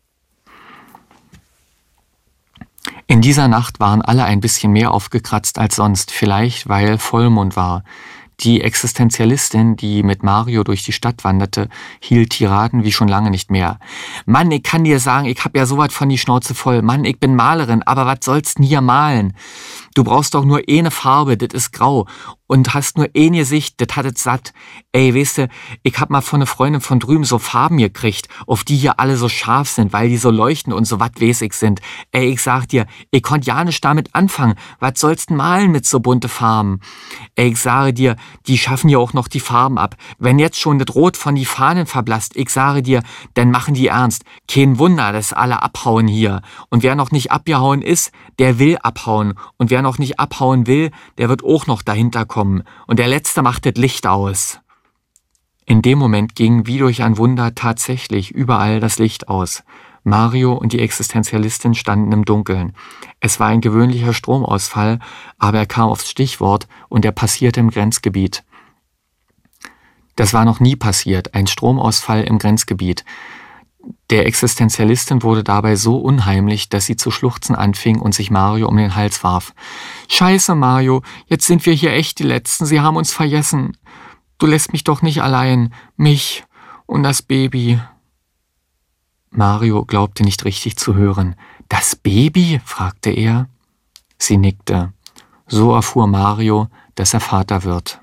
In dieser Nacht waren alle ein bisschen mehr aufgekratzt als sonst, vielleicht weil Vollmond war. Die Existenzialistin, die mit Mario durch die Stadt wanderte, hielt Tiraden wie schon lange nicht mehr. »Mann, ich kann dir sagen, ich hab ja sowas von die Schnauze voll. Mann, ich bin Malerin, aber was sollst denn hier malen? Du brauchst doch nur eine Farbe, das ist grau. Und hast nur ein Gesicht, das hat es satt. Ey, weißt du, ich hab mal von einer Freundin von drüben so Farben gekriegt, auf die hier alle so scharf sind, weil die so leuchten und so wattwesig sind. Ey, ich sag dir, ich konnt ja nicht damit anfangen. Was sollst denn malen mit so bunte Farben? Ey, ich sage dir, die schaffen ja auch noch die Farben ab. Wenn jetzt schon das Rot von die Fahnen verblasst, ich sage dir, dann machen die ernst. Kein Wunder, dass alle abhauen hier. Und wer noch nicht abgehauen ist, der will abhauen. Und wer noch nicht abhauen will, der wird auch noch dahinter kommen. Und der Letzte macht das Licht aus. In dem Moment ging wie durch ein Wunder tatsächlich überall das Licht aus. Mario und die Existenzialistin standen im Dunkeln. Es war ein gewöhnlicher Stromausfall, aber er kam aufs Stichwort und er passierte im Grenzgebiet. Das war noch nie passiert, ein Stromausfall im Grenzgebiet. Der Existenzialistin wurde dabei so unheimlich, dass sie zu schluchzen anfing und sich Mario um den Hals warf. »Scheiße, Mario, jetzt sind wir hier echt die Letzten, sie haben uns vergessen. Du lässt mich doch nicht allein, mich und das Baby.« Mario glaubte nicht richtig zu hören. »Das Baby?« fragte er. Sie nickte. So erfuhr Mario, dass er Vater wird.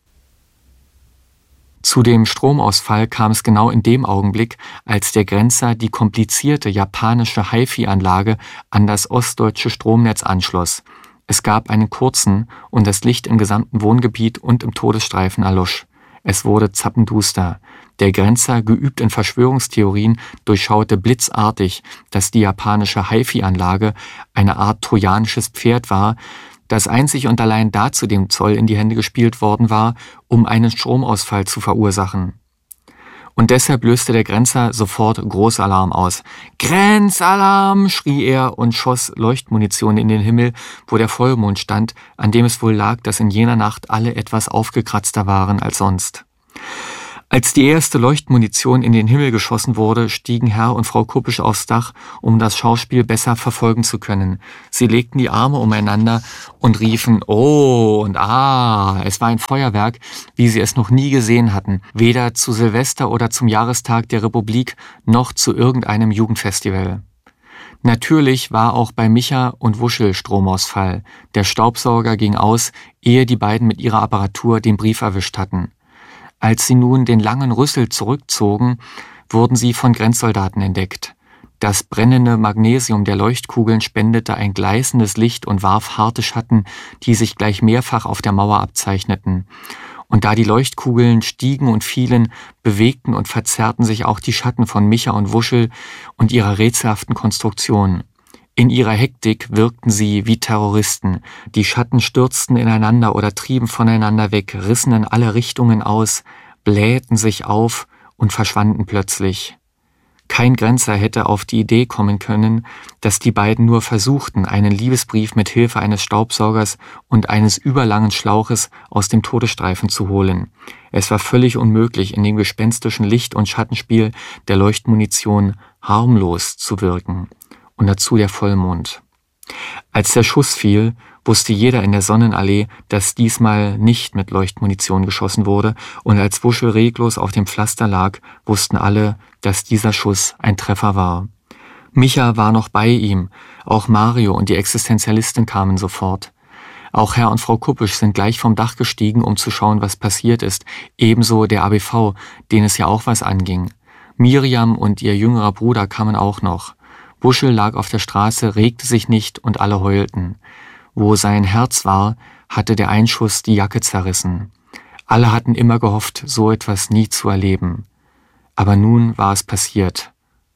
Zu dem Stromausfall kam es genau in dem Augenblick, als der Grenzer die komplizierte japanische HiFi-Anlage an das ostdeutsche Stromnetz anschloss. Es gab einen kurzen und das Licht im gesamten Wohngebiet und im Todesstreifen erlosch. Es wurde zappenduster. Der Grenzer, geübt in Verschwörungstheorien, durchschaute blitzartig, dass die japanische HiFi-Anlage eine Art trojanisches Pferd war, das einzig und allein dazu dem Zoll in die Hände gespielt worden war, um einen Stromausfall zu verursachen. Und deshalb löste der Grenzer sofort Großalarm aus. »Grenzalarm«, schrie er und schoss Leuchtmunition in den Himmel, wo der Vollmond stand, an dem es wohl lag, dass in jener Nacht alle etwas aufgekratzter waren als sonst. Als die erste Leuchtmunition in den Himmel geschossen wurde, stiegen Herr und Frau Kuppisch aufs Dach, um das Schauspiel besser verfolgen zu können. Sie legten die Arme umeinander und riefen »Oh« und »Ah«. Es war ein Feuerwerk, wie sie es noch nie gesehen hatten, weder zu Silvester oder zum Jahrestag der Republik noch zu irgendeinem Jugendfestival. Natürlich war auch bei Micha und Wuschel Stromausfall. Der Staubsauger ging aus, ehe die beiden mit ihrer Apparatur den Brief erwischt hatten. Als sie nun den langen Rüssel zurückzogen, wurden sie von Grenzsoldaten entdeckt. Das brennende Magnesium der Leuchtkugeln spendete ein gleißendes Licht und warf harte Schatten, die sich gleich mehrfach auf der Mauer abzeichneten. Und da die Leuchtkugeln stiegen und fielen, bewegten und verzerrten sich auch die Schatten von Micha und Wuschel und ihrer rätselhaften Konstruktion. In ihrer Hektik wirkten sie wie Terroristen. Die Schatten stürzten ineinander oder trieben voneinander weg, rissen in alle Richtungen aus, blähten sich auf und verschwanden plötzlich. Kein Grenzer hätte auf die Idee kommen können, dass die beiden nur versuchten, einen Liebesbrief mit Hilfe eines Staubsaugers und eines überlangen Schlauches aus dem Todesstreifen zu holen. Es war völlig unmöglich, in dem gespenstischen Licht- und Schattenspiel der Leuchtmunition harmlos zu wirken. Und dazu der Vollmond. Als der Schuss fiel, wusste jeder in der Sonnenallee, dass diesmal nicht mit Leuchtmunition geschossen wurde, und als Wuschel reglos auf dem Pflaster lag, wussten alle, dass dieser Schuss ein Treffer war. Micha war noch bei ihm, auch Mario und die Existenzialistin kamen sofort. Auch Herr und Frau Kuppisch sind gleich vom Dach gestiegen, um zu schauen, was passiert ist, ebenso der A B V, denen es ja auch was anging. Miriam und ihr jüngerer Bruder kamen auch noch. Wuschel lag auf der Straße, regte sich nicht und alle heulten. Wo sein Herz war, hatte der Einschuss die Jacke zerrissen. Alle hatten immer gehofft, so etwas nie zu erleben. Aber nun war es passiert.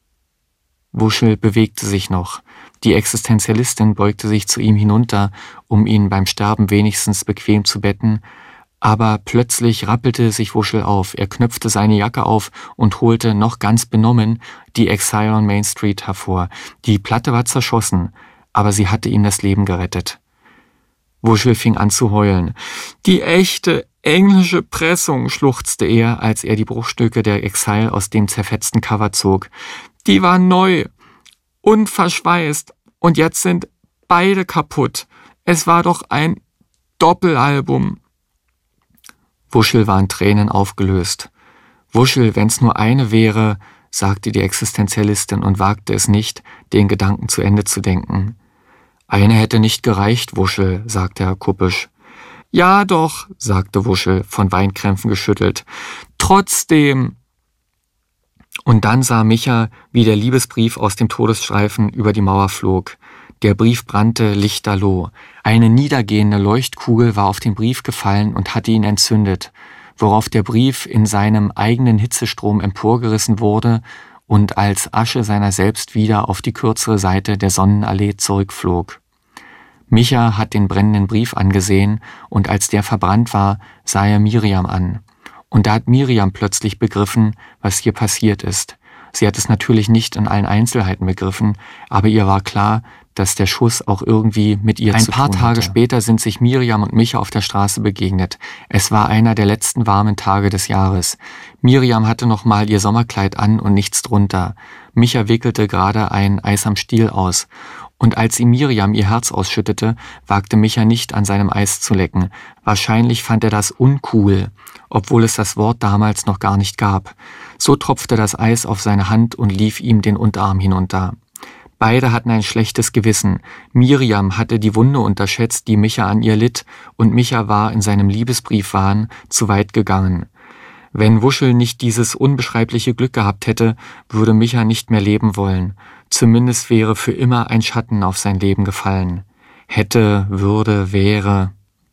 Wuschel bewegte sich noch. Die Existenzialistin beugte sich zu ihm hinunter, um ihn beim Sterben wenigstens bequem zu betten, aber plötzlich rappelte sich Wuschel auf. Er knöpfte seine Jacke auf und holte noch ganz benommen die Exile on Main Street hervor. Die Platte war zerschossen, aber sie hatte ihm das Leben gerettet. Wuschel fing an zu heulen. »Die echte englische Pressung«, schluchzte er, als er die Bruchstücke der Exile aus dem zerfetzten Cover zog. »Die war neu und verschweißt und jetzt sind beide kaputt. Es war doch ein Doppelalbum.« Wuschel war in Tränen aufgelöst. »Wuschel, wenn's nur eine wäre«, sagte die Existenzialistin und wagte es nicht, den Gedanken zu Ende zu denken. »Eine hätte nicht gereicht, Wuschel«, sagte Herr Kuppisch. »Ja doch«, sagte Wuschel, von Weinkrämpfen geschüttelt. »Trotzdem.« Und dann sah Micha, wie der Liebesbrief aus dem Todesstreifen über die Mauer flog. Der Brief brannte lichterloh. Eine niedergehende Leuchtkugel war auf den Brief gefallen und hatte ihn entzündet, worauf der Brief in seinem eigenen Hitzestrom emporgerissen wurde und als Asche seiner selbst wieder auf die kürzere Seite der Sonnenallee zurückflog. Micha hat den brennenden Brief angesehen, und als der verbrannt war, sah er Miriam an. Und da hat Miriam plötzlich begriffen, was hier passiert ist. Sie hat es natürlich nicht in allen Einzelheiten begriffen, aber ihr war klar, dass der Schuss auch irgendwie mit ihr zu tun hatte. Ein paar Tage später sind sich Miriam und Micha auf der Straße begegnet. Es war einer der letzten warmen Tage des Jahres. Miriam hatte noch mal ihr Sommerkleid an und nichts drunter. Micha wickelte gerade ein Eis am Stiel aus. Und als ihm Miriam ihr Herz ausschüttete, wagte Micha nicht, an seinem Eis zu lecken. Wahrscheinlich fand er das uncool, obwohl es das Wort damals noch gar nicht gab. So tropfte das Eis auf seine Hand und lief ihm den Unterarm hinunter. Beide hatten ein schlechtes Gewissen. Miriam hatte die Wunde unterschätzt, die Micha an ihr litt, und Micha war in seinem Liebesbriefwahn zu weit gegangen. Wenn Wuschel nicht dieses unbeschreibliche Glück gehabt hätte, würde Micha nicht mehr leben wollen. Zumindest wäre für immer ein Schatten auf sein Leben gefallen. Hätte, würde, wäre.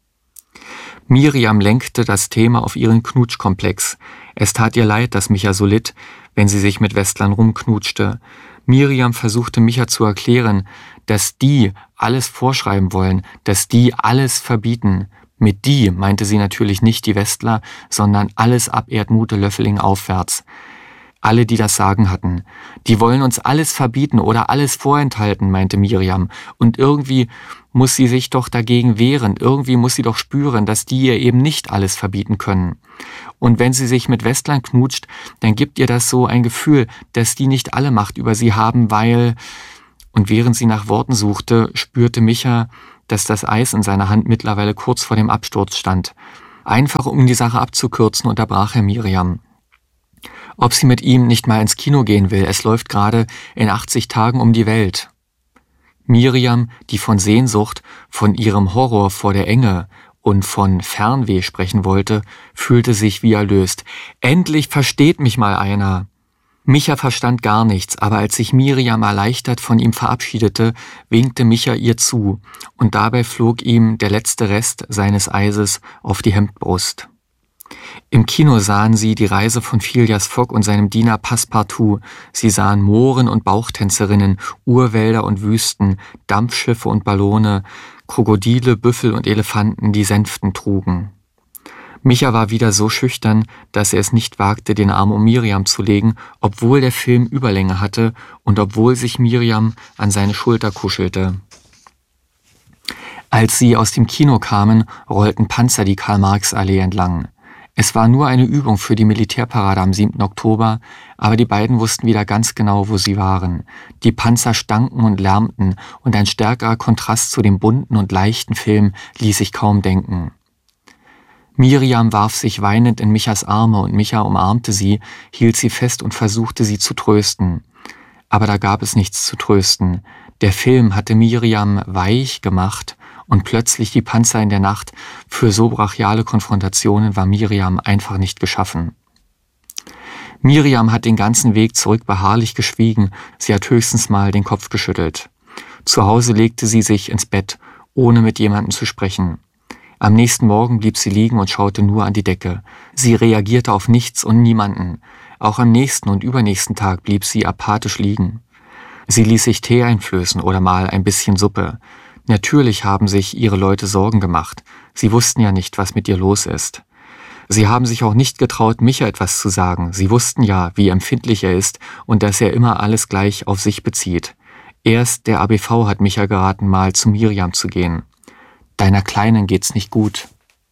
Miriam lenkte das Thema auf ihren Knutschkomplex. Es tat ihr leid, dass Micha so litt, wenn sie sich mit Westlern rumknutschte. Miriam versuchte Micha zu erklären, dass die alles vorschreiben wollen, dass die alles verbieten. Mit die meinte sie natürlich nicht die Westler, sondern alles ab Erdmute Löffeling aufwärts. Alle, die das Sagen hatten. Die wollen uns alles verbieten oder alles vorenthalten, meinte Miriam. Und irgendwie muss sie sich doch dagegen wehren. Irgendwie muss sie doch spüren, dass die ihr eben nicht alles verbieten können. Und wenn sie sich mit Westlern knutscht, dann gibt ihr das so ein Gefühl, dass die nicht alle Macht über sie haben, weil... Und während sie nach Worten suchte, spürte Micha, dass das Eis in seiner Hand mittlerweile kurz vor dem Absturz stand. Einfach um die Sache abzukürzen, unterbrach er Miriam. Ob sie mit ihm nicht mal ins Kino gehen will, es läuft gerade in achtzig Tagen um die Welt. Miriam, die von Sehnsucht, von ihrem Horror vor der Enge und von Fernweh sprechen wollte, fühlte sich wie erlöst. Endlich versteht mich mal einer. Micha verstand gar nichts, aber als sich Miriam erleichtert von ihm verabschiedete, winkte Micha ihr zu, und dabei flog ihm der letzte Rest seines Eises auf die Hemdbrust. Im Kino sahen sie die Reise von Phileas Fogg und seinem Diener Passepartout. Sie sahen Mohren und Bauchtänzerinnen, Urwälder und Wüsten, Dampfschiffe und Ballone, Krokodile, Büffel und Elefanten, die Sänften trugen. Micha war wieder so schüchtern, dass er es nicht wagte, den Arm um Miriam zu legen, obwohl der Film Überlänge hatte und obwohl sich Miriam an seine Schulter kuschelte. Als sie aus dem Kino kamen, rollten Panzer die Karl-Marx-Allee entlang. Es war nur eine Übung für die Militärparade am siebten Oktober, aber die beiden wussten wieder ganz genau, wo sie waren. Die Panzer stanken und lärmten, und ein stärkerer Kontrast zu dem bunten und leichten Film ließ sich kaum denken. Miriam warf sich weinend in Michas Arme, und Micha umarmte sie, hielt sie fest und versuchte, sie zu trösten. Aber da gab es nichts zu trösten. Der Film hatte Miriam weich gemacht, und plötzlich die Panzer in der Nacht. Für so brachiale Konfrontationen war Miriam einfach nicht geschaffen. Miriam hat den ganzen Weg zurück beharrlich geschwiegen, sie hat höchstens mal den Kopf geschüttelt. Zu Hause legte sie sich ins Bett, ohne mit jemandem zu sprechen. Am nächsten Morgen blieb sie liegen und schaute nur an die Decke. Sie reagierte auf nichts und niemanden. Auch am nächsten und übernächsten Tag blieb sie apathisch liegen. Sie ließ sich Tee einflößen oder mal ein bisschen Suppe. Natürlich haben sich ihre Leute Sorgen gemacht. Sie wussten ja nicht, was mit ihr los ist. Sie haben sich auch nicht getraut, Micha etwas zu sagen. Sie wussten ja, wie empfindlich er ist und dass er immer alles gleich auf sich bezieht. Erst der A B V hat Micha geraten, mal zu Miriam zu gehen. Deiner Kleinen geht's nicht gut.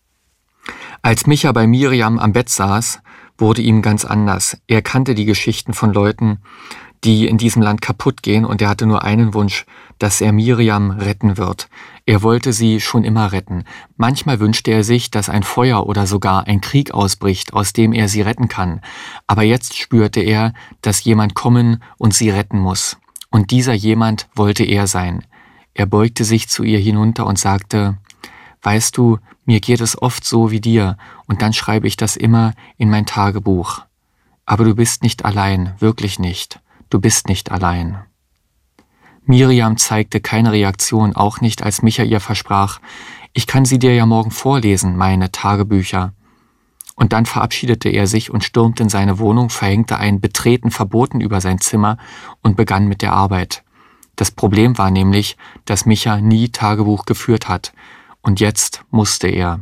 Als Micha bei Miriam am Bett saß, wurde ihm ganz anders. Er kannte die Geschichten von Leuten, die in diesem Land kaputt gehen, und er hatte nur einen Wunsch, dass er Miriam retten wird. Er wollte sie schon immer retten. Manchmal wünschte er sich, dass ein Feuer oder sogar ein Krieg ausbricht, aus dem er sie retten kann. Aber jetzt spürte er, dass jemand kommen und sie retten muss. Und dieser jemand wollte er sein. Er beugte sich zu ihr hinunter und sagte, »Weißt du, mir geht es oft so wie dir, und dann schreibe ich das immer in mein Tagebuch. Aber du bist nicht allein, wirklich nicht. Du bist nicht allein.« Miriam zeigte keine Reaktion, auch nicht, als Micha ihr versprach, »Ich kann sie dir ja morgen vorlesen, meine Tagebücher.« Und dann verabschiedete er sich und stürmte in seine Wohnung, verhängte ein Betreten verboten über sein Zimmer und begann mit der Arbeit. Das Problem war nämlich, dass Micha nie Tagebuch geführt hat. Und jetzt musste er.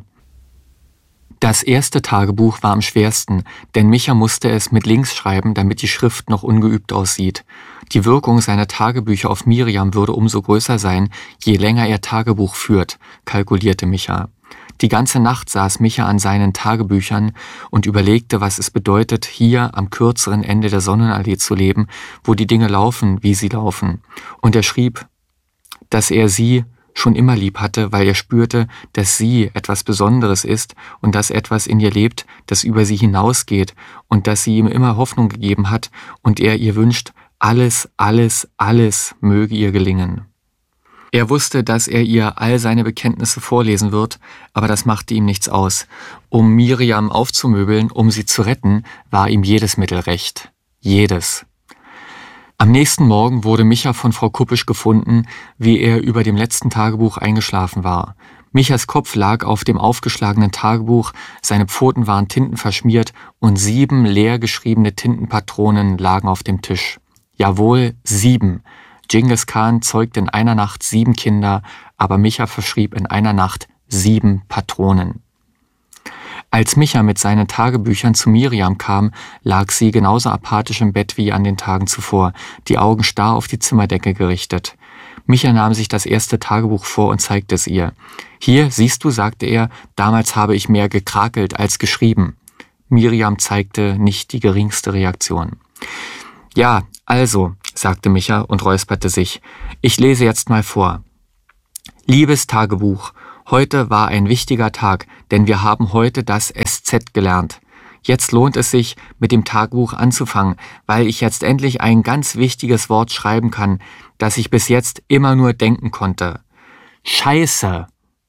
Das erste Tagebuch war am schwersten, denn Micha musste es mit links schreiben, damit die Schrift noch ungeübt aussieht. Die Wirkung seiner Tagebücher auf Miriam würde umso größer sein, je länger er Tagebuch führt, kalkulierte Micha. Die ganze Nacht saß Micha an seinen Tagebüchern und überlegte, was es bedeutet, hier am kürzeren Ende der Sonnenallee zu leben, wo die Dinge laufen, wie sie laufen. Und er schrieb, dass er sie schon immer lieb hatte, weil er spürte, dass sie etwas Besonderes ist und dass etwas in ihr lebt, das über sie hinausgeht und dass sie ihm immer Hoffnung gegeben hat und er ihr wünscht, alles, alles, alles möge ihr gelingen. Er wusste, dass er ihr all seine Bekenntnisse vorlesen wird, aber das machte ihm nichts aus. Um Miriam aufzumöbeln, um sie zu retten, war ihm jedes Mittel recht. Jedes. Am nächsten Morgen wurde Micha von Frau Kuppisch gefunden, wie er über dem letzten Tagebuch eingeschlafen war. Michas Kopf lag auf dem aufgeschlagenen Tagebuch, seine Pfoten waren tintenverschmiert und sieben leer geschriebene Tintenpatronen lagen auf dem Tisch. Jawohl, sieben. Dschingis Khan zeugte in einer Nacht sieben Kinder, aber Micha verschrieb in einer Nacht sieben Patronen. Als Micha mit seinen Tagebüchern zu Miriam kam, lag sie genauso apathisch im Bett wie an den Tagen zuvor, die Augen starr auf die Zimmerdecke gerichtet. Micha nahm sich das erste Tagebuch vor und zeigte es ihr. »Hier, siehst du«, sagte er, »damals habe ich mehr gekrakelt als geschrieben.« Miriam zeigte nicht die geringste Reaktion. »Ja, also«, sagte Micha und räusperte sich, »ich lese jetzt mal vor. Liebes Tagebuch, heute war ein wichtiger Tag, denn wir haben heute das S Z gelernt. Jetzt lohnt es sich, mit dem Tagebuch anzufangen, weil ich jetzt endlich ein ganz wichtiges Wort schreiben kann, das ich bis jetzt immer nur denken konnte. Scheiße!«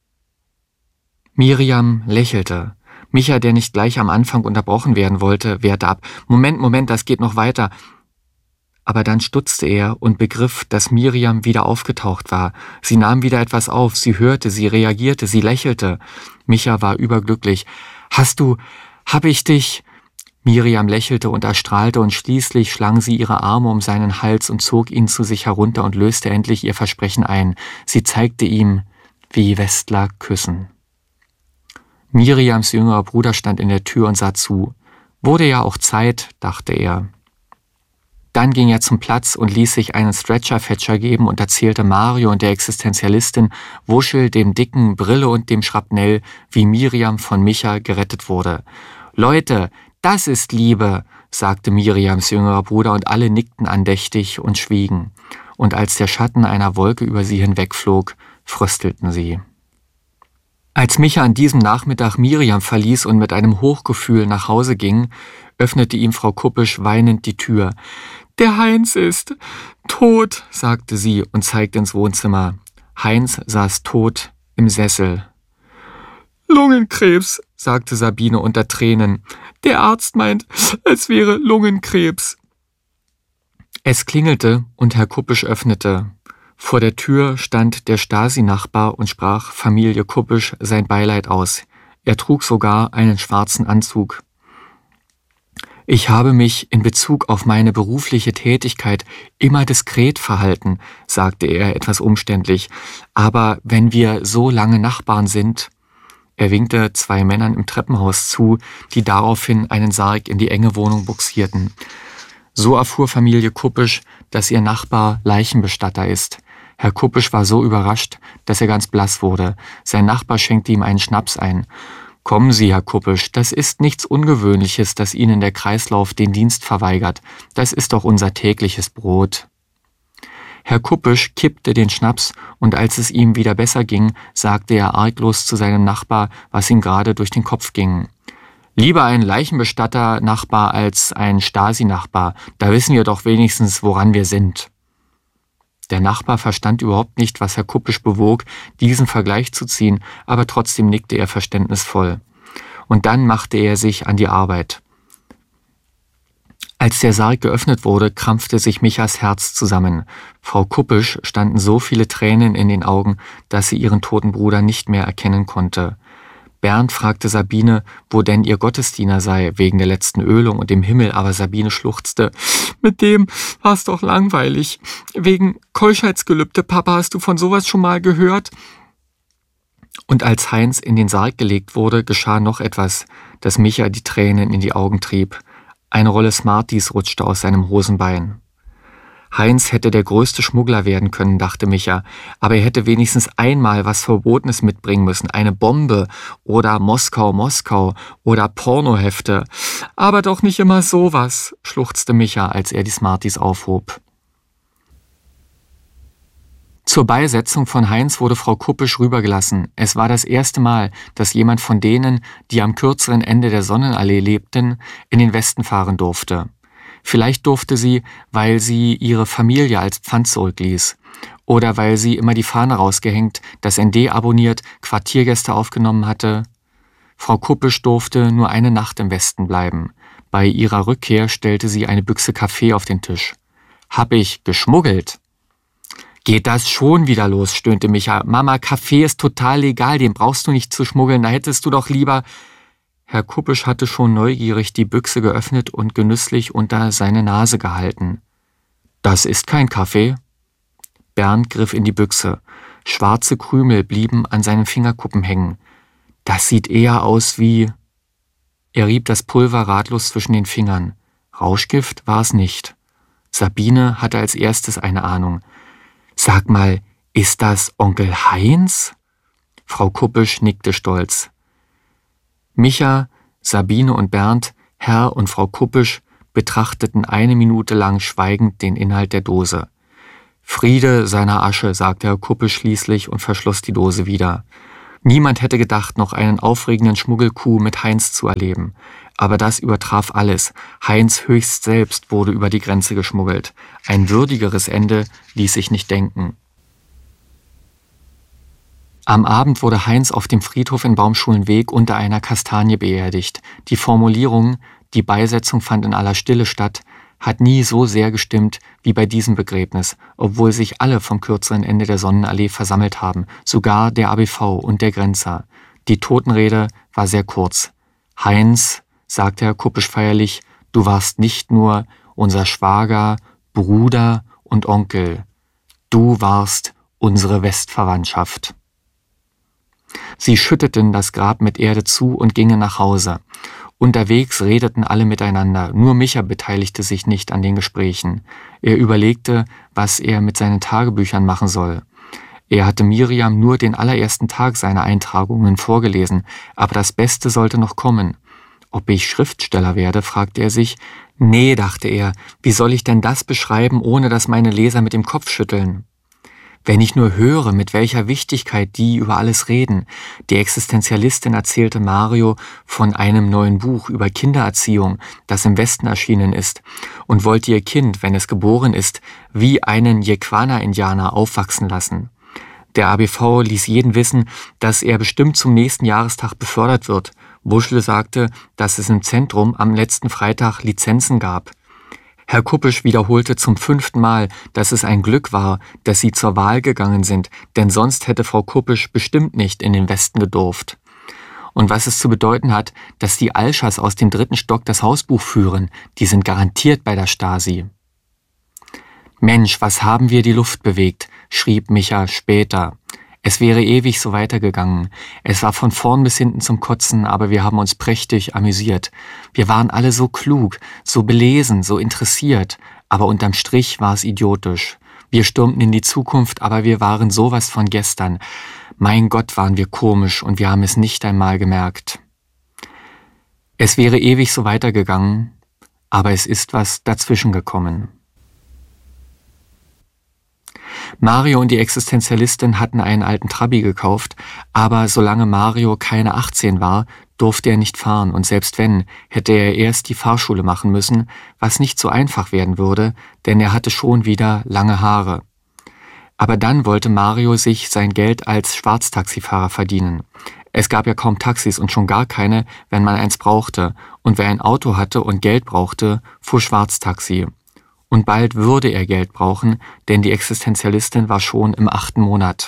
Miriam lächelte. Micha, der nicht gleich am Anfang unterbrochen werden wollte, wehrte ab. »Moment, Moment, das geht noch weiter.« Aber dann stutzte er und begriff, dass Miriam wieder aufgetaucht war. Sie nahm wieder etwas auf, sie hörte, sie reagierte, sie lächelte. Micha war überglücklich. »Hast du, hab ich dich?« Miriam lächelte und erstrahlte und schließlich schlang sie ihre Arme um seinen Hals und zog ihn zu sich herunter und löste endlich ihr Versprechen ein. Sie zeigte ihm, wie Westler küssen. Miriams jüngerer Bruder stand in der Tür und sah zu. Wurde ja auch Zeit, dachte er. Dann ging er zum Platz und ließ sich einen Stretcher-Fetscher geben und erzählte Mario und der Existenzialistin, Wuschel, dem Dicken, Brille und dem Schrapnell, wie Miriam von Micha gerettet wurde. »Leute, das ist Liebe«, sagte Miriams jüngerer Bruder und alle nickten andächtig und schwiegen. Und als der Schatten einer Wolke über sie hinwegflog, fröstelten sie. Als Micha an diesem Nachmittag Miriam verließ und mit einem Hochgefühl nach Hause ging, öffnete ihm Frau Kuppisch weinend die Tür. »Der Heinz ist tot«, sagte sie und zeigte ins Wohnzimmer. Heinz saß tot im Sessel. »Lungenkrebs«, sagte Sabine unter Tränen. »Der Arzt meint, es wäre Lungenkrebs.« Es klingelte und Herr Kuppisch öffnete. Vor der Tür stand der Stasi-Nachbar und sprach Familie Kuppisch sein Beileid aus. Er trug sogar einen schwarzen Anzug. »Ich habe mich in Bezug auf meine berufliche Tätigkeit immer diskret verhalten«, sagte er etwas umständlich. »Aber wenn wir so lange Nachbarn sind...« Er winkte zwei Männern im Treppenhaus zu, die daraufhin einen Sarg in die enge Wohnung buxierten. So erfuhr Familie Kuppisch, dass ihr Nachbar Leichenbestatter ist. Herr Kuppisch war so überrascht, dass er ganz blass wurde. Sein Nachbar schenkte ihm einen Schnaps ein. »Kommen Sie, Herr Kuppisch, das ist nichts Ungewöhnliches, dass Ihnen der Kreislauf den Dienst verweigert. Das ist doch unser tägliches Brot.« Herr Kuppisch kippte den Schnaps und als es ihm wieder besser ging, sagte er arglos zu seinem Nachbar, was ihm gerade durch den Kopf ging. »Lieber ein Leichenbestatter-Nachbar als ein Stasi-Nachbar. Da wissen wir doch wenigstens, woran wir sind.« Der Nachbar verstand überhaupt nicht, was Herr Kuppisch bewog, diesen Vergleich zu ziehen, aber trotzdem nickte er verständnisvoll. Und dann machte er sich an die Arbeit. Als der Sarg geöffnet wurde, krampfte sich Michas Herz zusammen. Frau Kuppisch standen so viele Tränen in den Augen, dass sie ihren toten Bruder nicht mehr erkennen konnte. Bernd fragte Sabine, wo denn ihr Gottesdiener sei, wegen der letzten Ölung und dem Himmel, aber Sabine schluchzte. »Mit dem war's doch langweilig. Wegen Keuschheitsgelübde, Papa, hast du von sowas schon mal gehört?« Und als Heinz in den Sarg gelegt wurde, geschah noch etwas, das Micha die Tränen in die Augen trieb. Eine Rolle Smarties rutschte aus seinem Hosenbein. Heinz hätte der größte Schmuggler werden können, dachte Micha, aber er hätte wenigstens einmal was Verbotenes mitbringen müssen, eine Bombe oder Moskau, Moskau oder Pornohefte. Aber doch nicht immer sowas, schluchzte Micha, als er die Smarties aufhob. Zur Beisetzung von Heinz wurde Frau Kuppisch rübergelassen. Es war das erste Mal, dass jemand von denen, die am kürzeren Ende der Sonnenallee lebten, in den Westen fahren durfte. Vielleicht durfte sie, weil sie ihre Familie als Pfand zurückließ. Oder weil sie immer die Fahne rausgehängt, das N D abonniert, Quartiergäste aufgenommen hatte. Frau Kuppisch durfte nur eine Nacht im Westen bleiben. Bei ihrer Rückkehr stellte sie eine Büchse Kaffee auf den Tisch. »Hab ich geschmuggelt?« »Geht das schon wieder los?«, stöhnte Micha. »Mama, Kaffee ist total legal, den brauchst du nicht zu schmuggeln, da hättest du doch lieber...« Herr Kuppisch hatte schon neugierig die Büchse geöffnet und genüsslich unter seine Nase gehalten. »Das ist kein Kaffee.« Bernd griff in die Büchse. Schwarze Krümel blieben an seinen Fingerkuppen hängen. »Das sieht eher aus wie Er rieb das Pulver ratlos zwischen den Fingern. Rauschgift war es nicht. Sabine hatte als erstes eine Ahnung. »Sag mal, ist das Onkel Heinz?« Frau Kuppisch nickte stolz. Micha, Sabine und Bernd, Herr und Frau Kuppisch, betrachteten eine Minute lang schweigend den Inhalt der Dose. »Friede seiner Asche«, sagte Herr Kuppisch schließlich und verschloss die Dose wieder. Niemand hätte gedacht, noch einen aufregenden Schmuggelcoup mit Heinz zu erleben. Aber das übertraf alles. Heinz höchst selbst wurde über die Grenze geschmuggelt. Ein würdigeres Ende ließ sich nicht denken. Am Abend wurde Heinz auf dem Friedhof in Baumschulenweg unter einer Kastanie beerdigt. Die Formulierung, die Beisetzung fand in aller Stille statt, hat nie so sehr gestimmt wie bei diesem Begräbnis, obwohl sich alle vom kürzeren Ende der Sonnenallee versammelt haben, sogar der A B V und der Grenzer. Die Totenrede war sehr kurz. »Heinz«, sagte Herr Kuppisch feierlich, »du warst nicht nur unser Schwager, Bruder und Onkel. Du warst unsere Westverwandtschaft.« Sie schütteten das Grab mit Erde zu und gingen nach Hause. Unterwegs redeten alle miteinander, nur Micha beteiligte sich nicht an den Gesprächen. Er überlegte, was er mit seinen Tagebüchern machen soll. Er hatte Miriam nur den allerersten Tag seiner Eintragungen vorgelesen, aber das Beste sollte noch kommen. Ob ich Schriftsteller werde, fragte er sich. Nee, dachte er, wie soll ich denn das beschreiben, ohne dass meine Leser mit dem Kopf schütteln? Wenn ich nur höre, mit welcher Wichtigkeit die über alles reden. Die Existenzialistin erzählte Mario von einem neuen Buch über Kindererziehung, das im Westen erschienen ist, und wollte ihr Kind, wenn es geboren ist, wie einen Yekwana-Indianer aufwachsen lassen. Der A B V ließ jeden wissen, dass er bestimmt zum nächsten Jahrestag befördert wird. Wuschle sagte, dass es im Zentrum am letzten Freitag Lizenzen gab. Herr Kuppisch wiederholte zum fünften Mal, dass es ein Glück war, dass sie zur Wahl gegangen sind, denn sonst hätte Frau Kuppisch bestimmt nicht in den Westen gedurft. Und was es zu bedeuten hat, dass die Alschers aus dem dritten Stock das Hausbuch führen, die sind garantiert bei der Stasi. »Mensch, was haben wir die Luft bewegt«, schrieb Micha später. Es wäre ewig so weitergegangen. Es war von vorn bis hinten zum Kotzen, aber wir haben uns prächtig amüsiert. Wir waren alle so klug, so belesen, so interessiert, aber unterm Strich war es idiotisch. Wir stürmten in die Zukunft, aber wir waren sowas von gestern. Mein Gott, waren wir komisch und wir haben es nicht einmal gemerkt. Es wäre ewig so weitergegangen, aber es ist was dazwischen gekommen. Mario und die Existenzialistin hatten einen alten Trabi gekauft, aber solange Mario keine achtzehn war, durfte er nicht fahren und selbst wenn, hätte er erst die Fahrschule machen müssen, was nicht so einfach werden würde, denn er hatte schon wieder lange Haare. Aber dann wollte Mario sich sein Geld als Schwarztaxifahrer verdienen. Es gab ja kaum Taxis und schon gar keine, wenn man eins brauchte, und wer ein Auto hatte und Geld brauchte, fuhr Schwarztaxi. Und bald würde er Geld brauchen, denn die Existenzialistin war schon im achten Monat.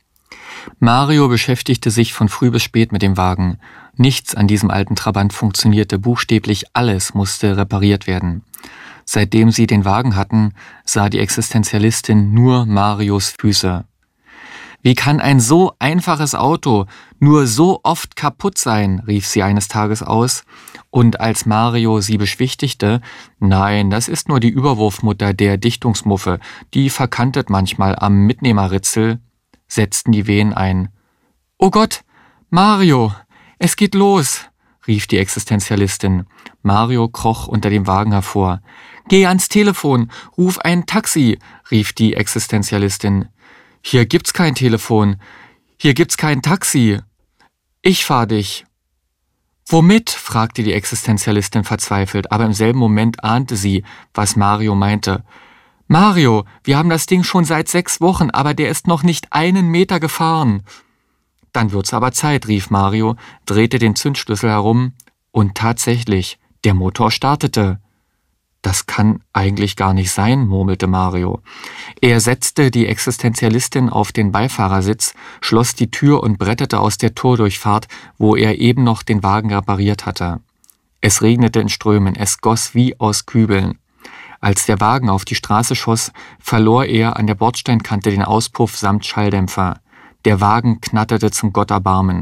Mario beschäftigte sich von früh bis spät mit dem Wagen. Nichts an diesem alten Trabant funktionierte, buchstäblich alles musste repariert werden. Seitdem sie den Wagen hatten, sah die Existenzialistin nur Marios Füße. »Wie kann ein so einfaches Auto nur so oft kaputt sein?«, rief sie eines Tages aus. Und als Mario sie beschwichtigte, »Nein, das ist nur die Überwurfmutter der Dichtungsmuffe, die verkantet manchmal am Mitnehmerritzel«, setzten die Wehen ein. »Oh Gott, Mario, es geht los«, rief die Existenzialistin. Mario kroch unter dem Wagen hervor. »Geh ans Telefon, ruf ein Taxi«, rief die Existenzialistin. »Hier gibt's kein Telefon, hier gibt's kein Taxi. Ich fahr dich.« »Womit?«, fragte die Existenzialistin verzweifelt, aber im selben Moment ahnte sie, was Mario meinte. »Mario, wir haben das Ding schon seit sechs Wochen, aber der ist noch nicht einen Meter gefahren.« »Dann wird's aber Zeit«, rief Mario, drehte den Zündschlüssel herum und tatsächlich, der Motor startete. »Das kann eigentlich gar nicht sein«, murmelte Mario. Er setzte die Existenzialistin auf den Beifahrersitz, schloss die Tür und brettete aus der Tordurchfahrt, wo er eben noch den Wagen repariert hatte. Es regnete in Strömen, es goss wie aus Kübeln. Als der Wagen auf die Straße schoss, verlor er an der Bordsteinkante den Auspuff samt Schalldämpfer. Der Wagen knatterte zum Gotterbarmen.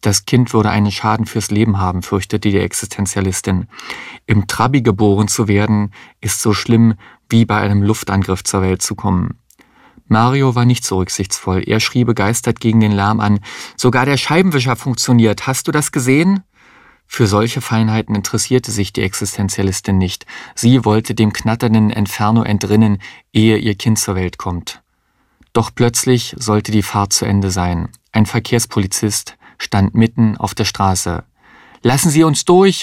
Das Kind würde einen Schaden fürs Leben haben, fürchtete die Existenzialistin. Im Trabi geboren zu werden, ist so schlimm, wie bei einem Luftangriff zur Welt zu kommen. Mario war nicht so rücksichtsvoll. Er schrie begeistert gegen den Lärm an. Sogar der Scheibenwischer funktioniert. Hast du das gesehen? Für solche Feinheiten interessierte sich die Existenzialistin nicht. Sie wollte dem knatternden Inferno entrinnen, ehe ihr Kind zur Welt kommt. Doch plötzlich sollte die Fahrt zu Ende sein. Ein Verkehrspolizist stand mitten auf der Straße. »Lassen Sie uns durch«,